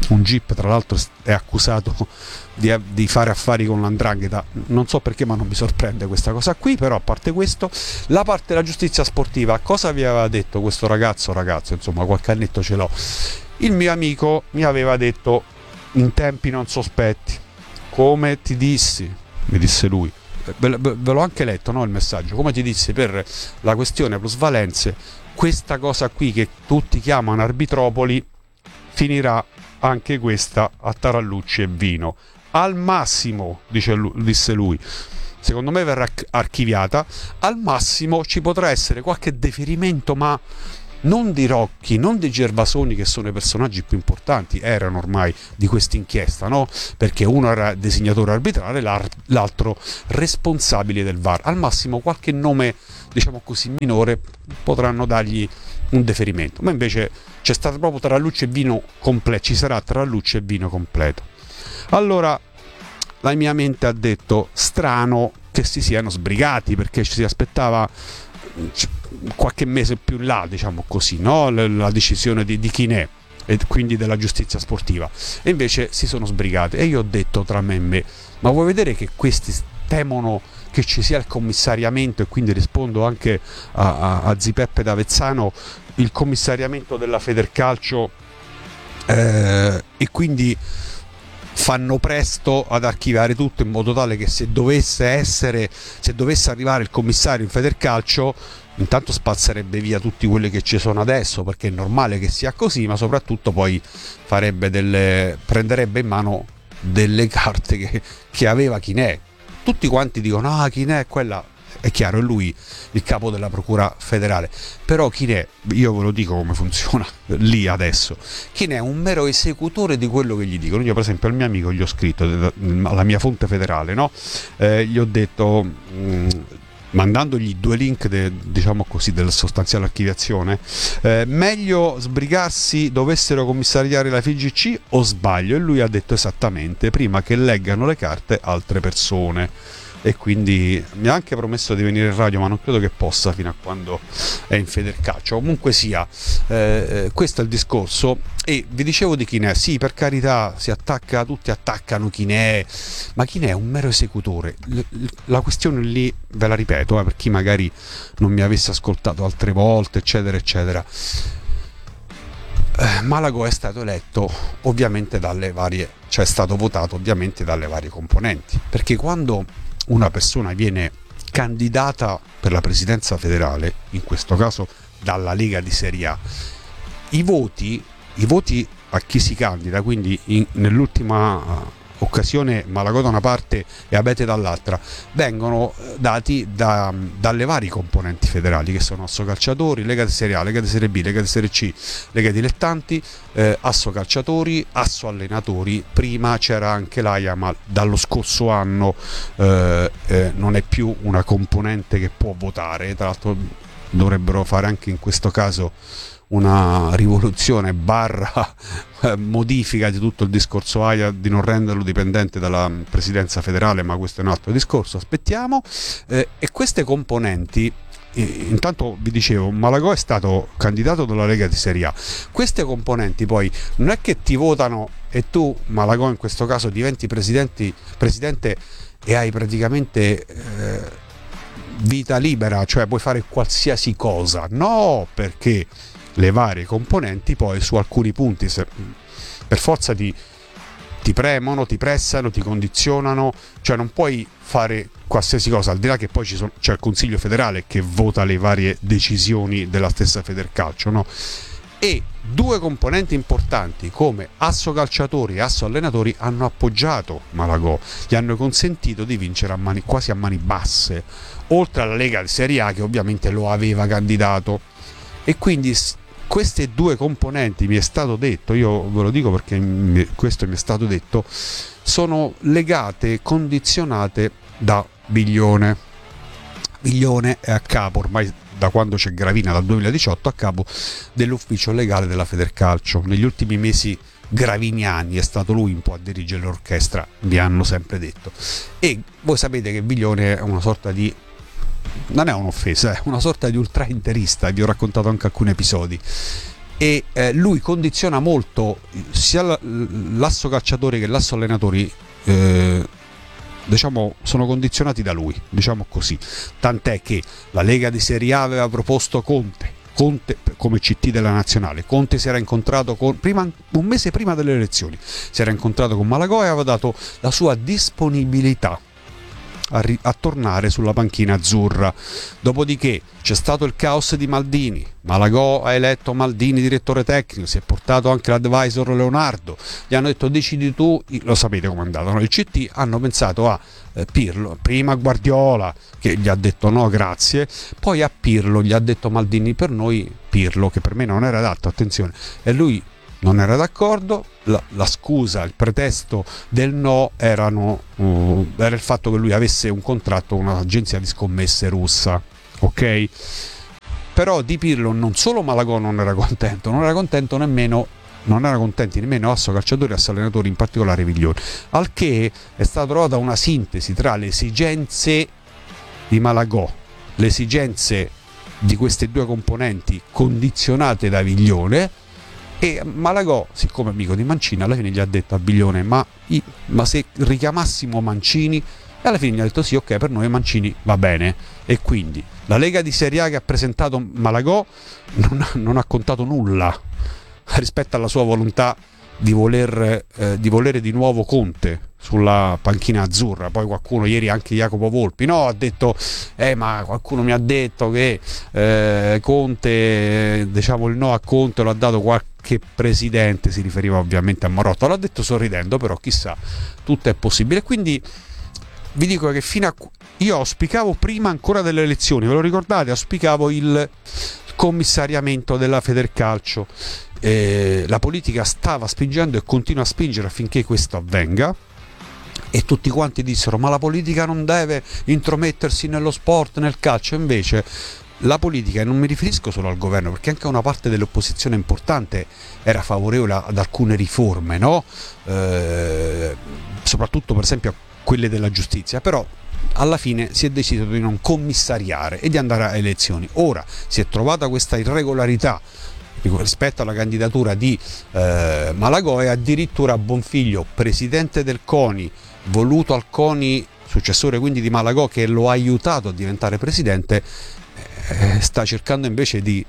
un GIP tra l'altro è accusato di, di fare affari con l'andrangheta, non so perché, ma non mi sorprende questa cosa qui. Però a parte questo, la parte della giustizia sportiva, cosa vi aveva detto questo ragazzo ragazzo insomma, qualche annetto ce l'ho, il mio amico mi aveva detto in tempi non sospetti, come ti dissi, mi disse lui, ve, ve, ve l'ho anche letto, no, il messaggio, come ti dissi per la questione plusvalenze, questa cosa qui che tutti chiamano arbitropoli finirà anche questa a tarallucci e vino. Al massimo, dice lui, disse lui, secondo me verrà archiviata, al massimo ci potrà essere qualche deferimento, ma non di Rocchi, non di Gervasoni, che sono i personaggi più importanti, erano ormai, di questa inchiesta, no? Perché uno era designatore arbitrale, l'altro responsabile del V A R. Al massimo qualche nome, diciamo così, minore, potranno dargli un deferimento, ma invece c'è stato proprio tarallucci e vino completo, ci sarà tarallucci e vino completo. Allora la mia mente ha detto strano che si siano sbrigati, perché ci si aspettava qualche mese più in là, diciamo così, no? La decisione di, di Chinè e quindi della giustizia sportiva, e invece si sono sbrigati. E io ho detto tra me e me, ma vuoi vedere che questi temono che ci sia il commissariamento, e quindi rispondo anche a, a, a Zipeppe d'Avezzano, il commissariamento della Federcalcio, eh, e quindi fanno presto ad archiviare tutto, in modo tale che se dovesse essere, se dovesse arrivare il commissario in Federcalcio, intanto spazzerebbe via tutti quelli che ci sono adesso, perché è normale che sia così, ma soprattutto poi farebbe delle, prenderebbe in mano delle carte che, che aveva Chinè. Tutti quanti dicono ah, Chinè è quella, è chiaro, è lui il capo della procura federale, però Chinè, io ve lo dico come funziona lì adesso, Chinè è un mero esecutore di quello che gli dicono. Io per esempio al mio amico gli ho scritto, alla mia fonte federale, no? Eh, gli ho detto, mh, mandandogli due link de, diciamo così, della sostanziale archiviazione, eh, meglio sbrigarsi, dovessero commissariare la F I G C o sbaglio? E lui ha detto esattamente, prima che leggano le carte altre persone. E quindi mi ha anche promesso di venire in radio, ma non credo che possa fino a quando è in Federcalcio. Comunque sia, eh, questo è il discorso. E vi dicevo di Chinè, sì, per carità, si attacca, tutti attaccano Chinè, ma Chinè è un mero esecutore. La questione lì, ve la ripeto, eh, per chi magari non mi avesse ascoltato altre volte, eccetera eccetera, eh, Malagò è stato eletto ovviamente dalle varie, cioè è stato votato ovviamente dalle varie componenti, perché quando una persona viene candidata per la presidenza federale, in questo caso dalla Lega di Serie A, i voti, i voti a chi si candida, quindi in, nell'ultima occasione Malagò da una parte e Abete dall'altra, vengono dati da, dalle varie componenti federali, che sono Asso Calciatori, Lega di Serie A, Lega di Serie B, Lega di Serie C, Lega Dilettanti, eh, Asso Calciatori, Asso Allenatori. Prima c'era anche l'A I A, ma dallo scorso anno eh, eh, non è più una componente che può votare. Tra l'altro dovrebbero fare anche in questo caso una rivoluzione barra modifica di tutto il discorso A I A, di non renderlo dipendente dalla presidenza federale, ma questo è un altro discorso, aspettiamo. Eh, e queste componenti, eh, intanto vi dicevo, Malagò è stato candidato dalla Lega di Serie A. Queste componenti poi non è che ti votano e tu, Malagò in questo caso, diventi presidente e hai praticamente eh, vita libera, cioè puoi fare qualsiasi cosa. No, perché le varie componenti poi su alcuni punti, se, per forza ti, ti premono, ti pressano, ti condizionano, cioè non puoi fare qualsiasi cosa, al di là che poi ci sono, c'è il Consiglio federale che vota le varie decisioni della stessa Federcalcio, no? E due componenti importanti come Asso Calciatori e Asso Allenatori hanno appoggiato Malagò, gli hanno consentito di vincere a mani, quasi a mani basse, oltre alla Lega di Serie A che ovviamente lo aveva candidato. E quindi queste due componenti, mi è stato detto, io ve lo dico perché mi, questo mi è stato detto, sono legate, condizionate da Biglione. Biglione è a capo ormai da quando c'è Gravina, dal duemiladiciotto, a capo dell'ufficio legale della Federcalcio. Negli ultimi mesi graviniani è stato lui un po' a dirigere l'orchestra, mi hanno sempre detto. E voi sapete che Biglione è una sorta di, non è un'offesa, è una sorta di ultrainterista, vi ho raccontato anche alcuni episodi. e eh, lui condiziona molto sia l'asso calciatori che l'asso allenatori, eh, diciamo sono condizionati da lui, diciamo così, tant'è che la Lega di Serie A aveva proposto Conte Conte come C T della nazionale. Conte si era incontrato con, prima, un mese prima delle elezioni, si era incontrato con Malagò e aveva dato la sua disponibilità a, ri, a tornare sulla panchina azzurra. Dopodiché c'è stato il caos di Maldini, Malagò ha eletto Maldini direttore tecnico, si è portato anche l'advisor Leonardo, gli hanno detto decidi tu, lo sapete com'è andato, no? Il C T hanno pensato a eh, Pirlo, prima Guardiola che gli ha detto no grazie, poi a Pirlo gli ha detto Maldini per noi Pirlo, che per me non era adatto, attenzione, e lui non era d'accordo, la, la scusa, il pretesto del no erano, uh, era il fatto che lui avesse un contratto con un'agenzia di scommesse russa, ok? Però di Pirlo non solo Malagò non era contento, non era contento nemmeno non era contenti nemmeno asso calciatori e asso allenatori, in particolare Viglione, al che è stata trovata una sintesi tra le esigenze di Malagò, le esigenze di queste due componenti condizionate da Viglione, e Malagò, siccome amico di Mancini, alla fine gli ha detto a Viglione ma, ma se richiamassimo Mancini, e alla fine gli ha detto sì, ok, per noi Mancini va bene. E quindi la Lega di Serie A che ha presentato Malagò non ha, non ha contato nulla rispetto alla sua volontà di voler eh, di volere di nuovo Conte sulla panchina azzurra. Poi qualcuno, ieri anche Jacopo Volpi, no, ha detto eh ma qualcuno mi ha detto che eh, Conte, diciamo il no a Conte lo ha dato qualche presidente, si riferiva ovviamente a Marotta, l'ha detto sorridendo, però chissà, tutto è possibile. Quindi vi dico che fino a io auspicavo prima ancora delle elezioni, ve lo ricordate, auspicavo il commissariamento della Federcalcio. Eh, la politica stava spingendo e continua a spingere affinché questo avvenga, e tutti quanti dissero ma la politica non deve intromettersi nello sport, nel calcio. Invece la politica, e non mi riferisco solo al governo, perché anche una parte dell'opposizione importante era favorevole ad alcune riforme, no? Eh, soprattutto per esempio a quelle della giustizia, però alla fine si è deciso di non commissariare e di andare a elezioni. Ora si è trovata questa irregolarità rispetto alla candidatura di eh, Malagò, e addirittura Bonfiglio, presidente del CONI, voluto al CONI, successore quindi di Malagò, che lo ha aiutato a diventare presidente, eh, sta cercando invece di,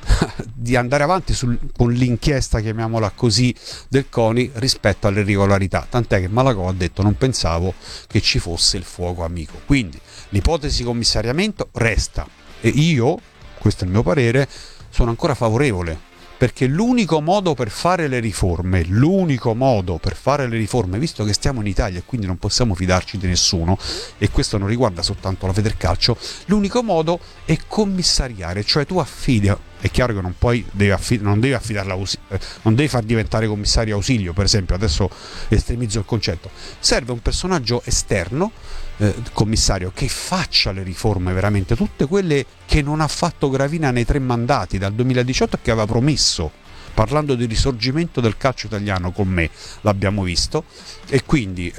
di andare avanti sul, con l'inchiesta, chiamiamola così, del CONI rispetto alle irregolarità, tant'è che Malagò ha detto non pensavo che ci fosse il fuoco amico. Quindi l'ipotesi commissariamento resta, e io, questo è il mio parere, sono ancora favorevole, perché l'unico modo per fare le riforme, l'unico modo per fare le riforme, visto che stiamo in Italia e quindi non possiamo fidarci di nessuno, e questo non riguarda soltanto la Federcalcio, l'unico modo è commissariare, cioè tu affidi, è chiaro che non puoi devi affid- non devi affidarla, non devi far diventare commissario ausilio, per esempio, adesso estremizzo il concetto, serve un personaggio esterno, eh, commissario, che faccia le riforme veramente, tutte quelle che non ha fatto Gravina nei tre mandati dal duemiladiciotto, che aveva promesso, parlando di risorgimento del calcio italiano con me, l'abbiamo visto, e quindi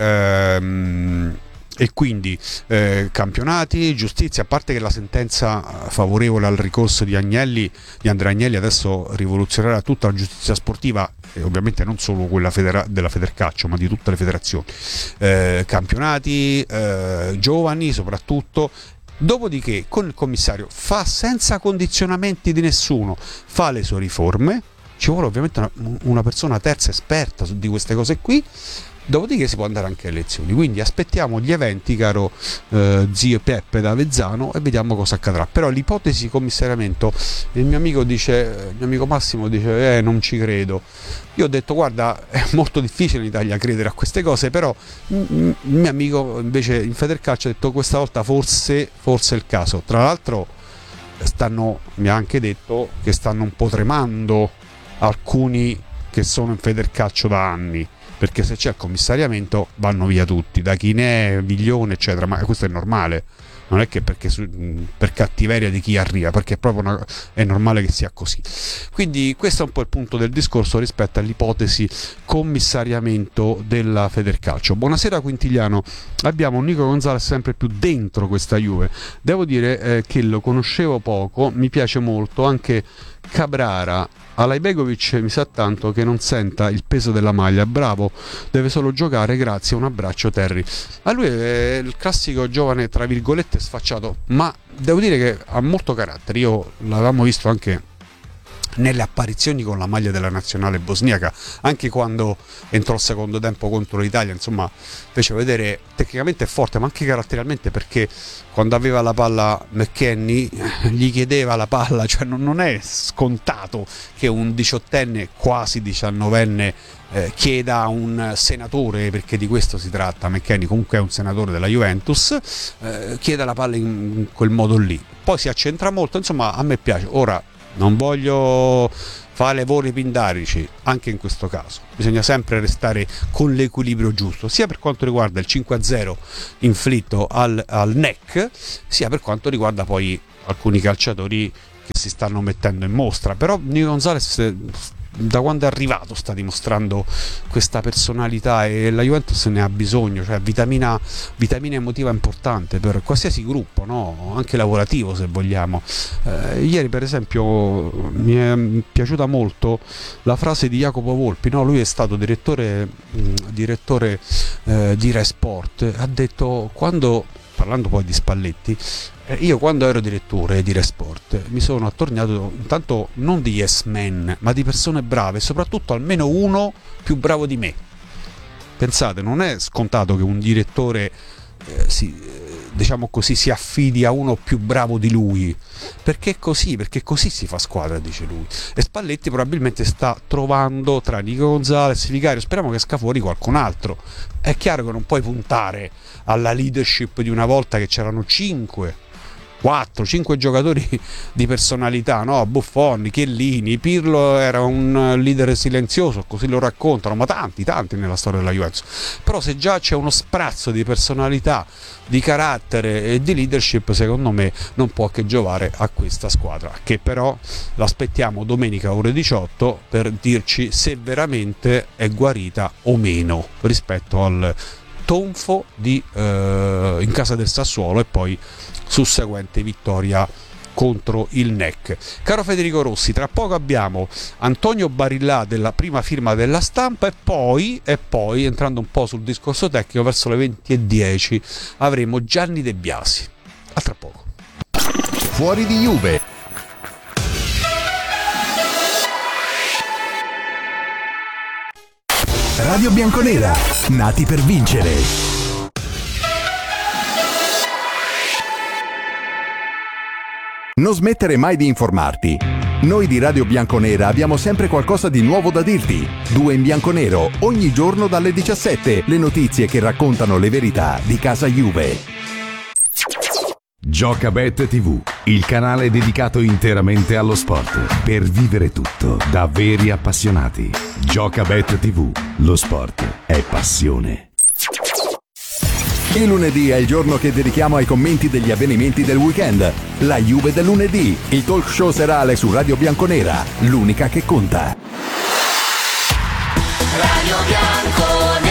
ehm, e quindi eh, campionati, giustizia, a parte che la sentenza favorevole al ricorso di Agnelli, di Andrea Agnelli, adesso rivoluzionerà tutta la giustizia sportiva, e ovviamente non solo quella federa- della Federcalcio, ma di tutte le federazioni, eh, campionati, eh, giovani soprattutto. Dopodiché con il commissario fa senza condizionamenti di nessuno, fa le sue riforme, ci vuole ovviamente una, una persona terza esperta su di queste cose qui. Dopodiché si può andare anche alle elezioni, quindi aspettiamo gli eventi, caro eh, zio Peppe da Avezzano, e vediamo cosa accadrà. Però l'ipotesi commissariamento, il mio amico dice, il mio amico Massimo dice eh non ci credo. Io ho detto guarda, è molto difficile in Italia credere a queste cose, però il mio amico invece in Federcalcio ha detto questa volta forse forse è il caso. Tra l'altro stanno, mi ha anche detto che stanno un po' tremando alcuni che sono in Federcalcio da anni, perché se c'è il commissariamento vanno via tutti, da Chinè, Viglione eccetera, ma questo è normale, non è che perché su, per cattiveria di chi arriva, perché è proprio una, è normale che sia così. Quindi questo è un po' il punto del discorso rispetto all'ipotesi commissariamento della Federcalcio. Buonasera Quintigliano, abbiamo un Nico Gonzalez sempre più dentro questa Juve, devo dire eh, che lo conoscevo poco, mi piace molto anche Cabrara. Alajbegovic mi sa tanto che non senta il peso della maglia, bravo, deve solo giocare, grazie, un abbraccio Terry. A lui è il classico giovane tra virgolette sfacciato, ma devo dire che ha molto carattere. Io l'avevamo visto anche nelle apparizioni con la maglia della nazionale bosniaca, anche quando entrò il secondo tempo contro l'Italia, insomma fece vedere tecnicamente è forte ma anche caratterialmente, perché quando aveva la palla McKennie gli chiedeva la palla, cioè non, non è scontato che un diciottenne quasi diciannovenne eh, chieda a un senatore, perché di questo si tratta, McKennie comunque è un senatore della Juventus, eh, chieda la palla in quel modo lì, poi si accentra molto, insomma a me piace. Ora non voglio fare voli pindarici, anche in questo caso bisogna sempre restare con l'equilibrio giusto, sia per quanto riguarda il cinque a zero inflitto al, al N E C, sia per quanto riguarda poi alcuni calciatori che si stanno mettendo in mostra. Però Nico Gonzalez da quando è arrivato sta dimostrando questa personalità e la Juventus ne ha bisogno, cioè vitamina, vitamina emotiva importante per qualsiasi gruppo, no? Anche lavorativo se vogliamo. Eh, ieri per esempio mi è piaciuta molto la frase di Jacopo Volpi, no? Lui è stato direttore, mh, direttore eh, di Rai Sport, ha detto, quando, parlando poi di Spalletti, io quando ero direttore di Rai Sport mi sono attorniato intanto non di yes men, ma di persone brave, soprattutto almeno uno più bravo di me. Pensate, non è scontato che un direttore eh, si, eh, diciamo così, si affidi a uno più bravo di lui, perché è così, perché così si fa squadra, dice lui. E Spalletti probabilmente sta trovando tra Nico Gonzalez, Vicario, speriamo che esca fuori qualcun altro. È chiaro che non puoi puntare alla leadership di una volta che c'erano cinque quattro cinque giocatori di personalità, no? Buffon, Chiellini, Pirlo era un leader silenzioso, così lo raccontano, ma tanti, tanti nella storia della Juventus. Però se già c'è uno sprazzo di personalità, di carattere e di leadership, secondo me non può che giovare a questa squadra, che però l'aspettiamo domenica ore diciotto per dirci se veramente è guarita o meno rispetto al tonfo di, eh, in casa del Sassuolo e poi susseguente vittoria contro il N E C. Caro Federico Rossi, tra poco abbiamo Antonio Barillà della prima firma della Stampa e poi, e poi entrando un po' sul discorso tecnico, verso le venti e dieci avremo Gianni De Biasi. A tra poco. Fuori di Juve. Radio Bianconera, nati per vincere. Non smettere mai di informarti. Noi di Radio Bianconera abbiamo sempre qualcosa di nuovo da dirti. Due in bianconero, ogni giorno dalle diciassette, le notizie che raccontano le verità di casa Juve. Giocabet tivù, il canale dedicato interamente allo sport, per vivere tutto da veri appassionati. Giocabet tivù, lo sport è passione. Il lunedì è il giorno che dedichiamo ai commenti degli avvenimenti del weekend. La Juve del lunedì, il talk show serale su Radio Bianconera, l'unica che conta. Radio Bianconera.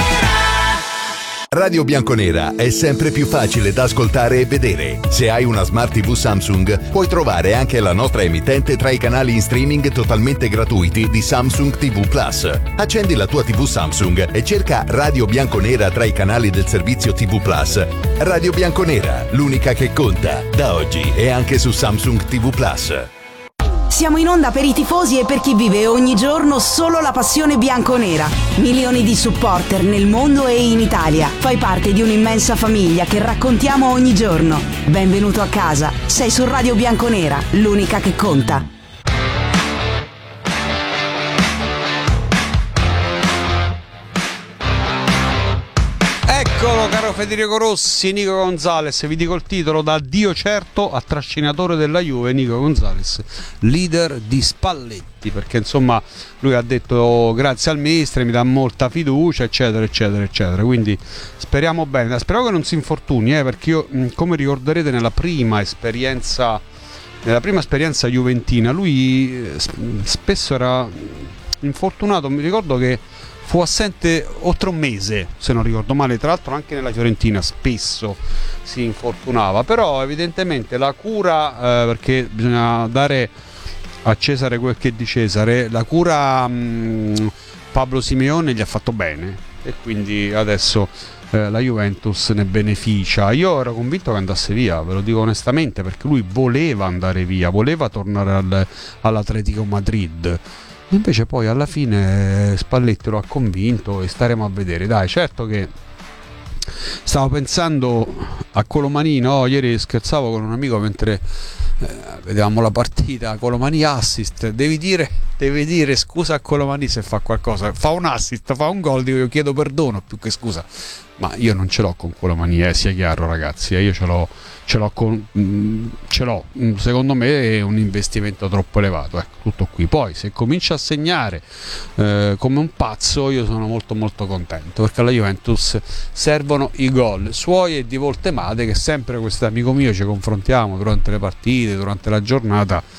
Radio Bianconera è sempre più facile da ascoltare e vedere. Se hai una Smart tivù Samsung, puoi trovare anche la nostra emittente tra i canali in streaming totalmente gratuiti di Samsung tivù Plus. Accendi la tua tivù Samsung e cerca Radio Bianconera tra i canali del servizio tivù Plus. Radio Bianconera, l'unica che conta, da oggi e anche su Samsung tivù Plus. Siamo in onda per i tifosi e per chi vive ogni giorno solo la passione bianconera. Milioni di supporter nel mondo e in Italia. Fai parte di un'immensa famiglia che raccontiamo ogni giorno. Benvenuto a casa. Sei su Radio Bianconera, l'unica che conta. Eccolo, caro Federico Rossi, Nico Gonzalez, vi dico il titolo: da Dio certo a trascinatore della Juve, Nico Gonzalez, leader di Spalletti, perché insomma lui ha detto grazie al mister, mi dà molta fiducia, eccetera eccetera eccetera, quindi speriamo bene, spero che non si infortuni, eh, perché io, come ricorderete, nella prima esperienza nella prima esperienza juventina lui spesso era infortunato, mi ricordo che fu assente oltre un mese, se non ricordo male, tra l'altro anche nella Fiorentina spesso si infortunava, però evidentemente la cura, eh, perché bisogna dare a Cesare quel che è di Cesare, la cura mh, Pablo Simeone gli ha fatto bene e quindi adesso eh, la Juventus ne beneficia. Io ero convinto che andasse via, ve lo dico onestamente, perché lui voleva andare via, voleva tornare al, all'Atletico Madrid. Invece poi alla fine Spalletti lo ha convinto e staremo a vedere. Dai, certo che stavo pensando a Colomani, no? Ieri scherzavo con un amico mentre eh, vedevamo la partita, Colomani assist, devi dire, devi dire scusa a Colomani se fa qualcosa, fa un assist, fa un gol, io chiedo perdono più che scusa. Ma io non ce l'ho con Colomani, eh, sia chiaro ragazzi, eh, io ce l'ho, ce l'ho con, mh, ce l'ho, mh, secondo me è un investimento troppo elevato, ecco, tutto qui. Poi se comincia a segnare eh, come un pazzo io sono molto molto contento, perché alla Juventus servono i gol suoi e di Voltemade, che sempre questo amico mio ci confrontiamo durante le partite, durante la giornata,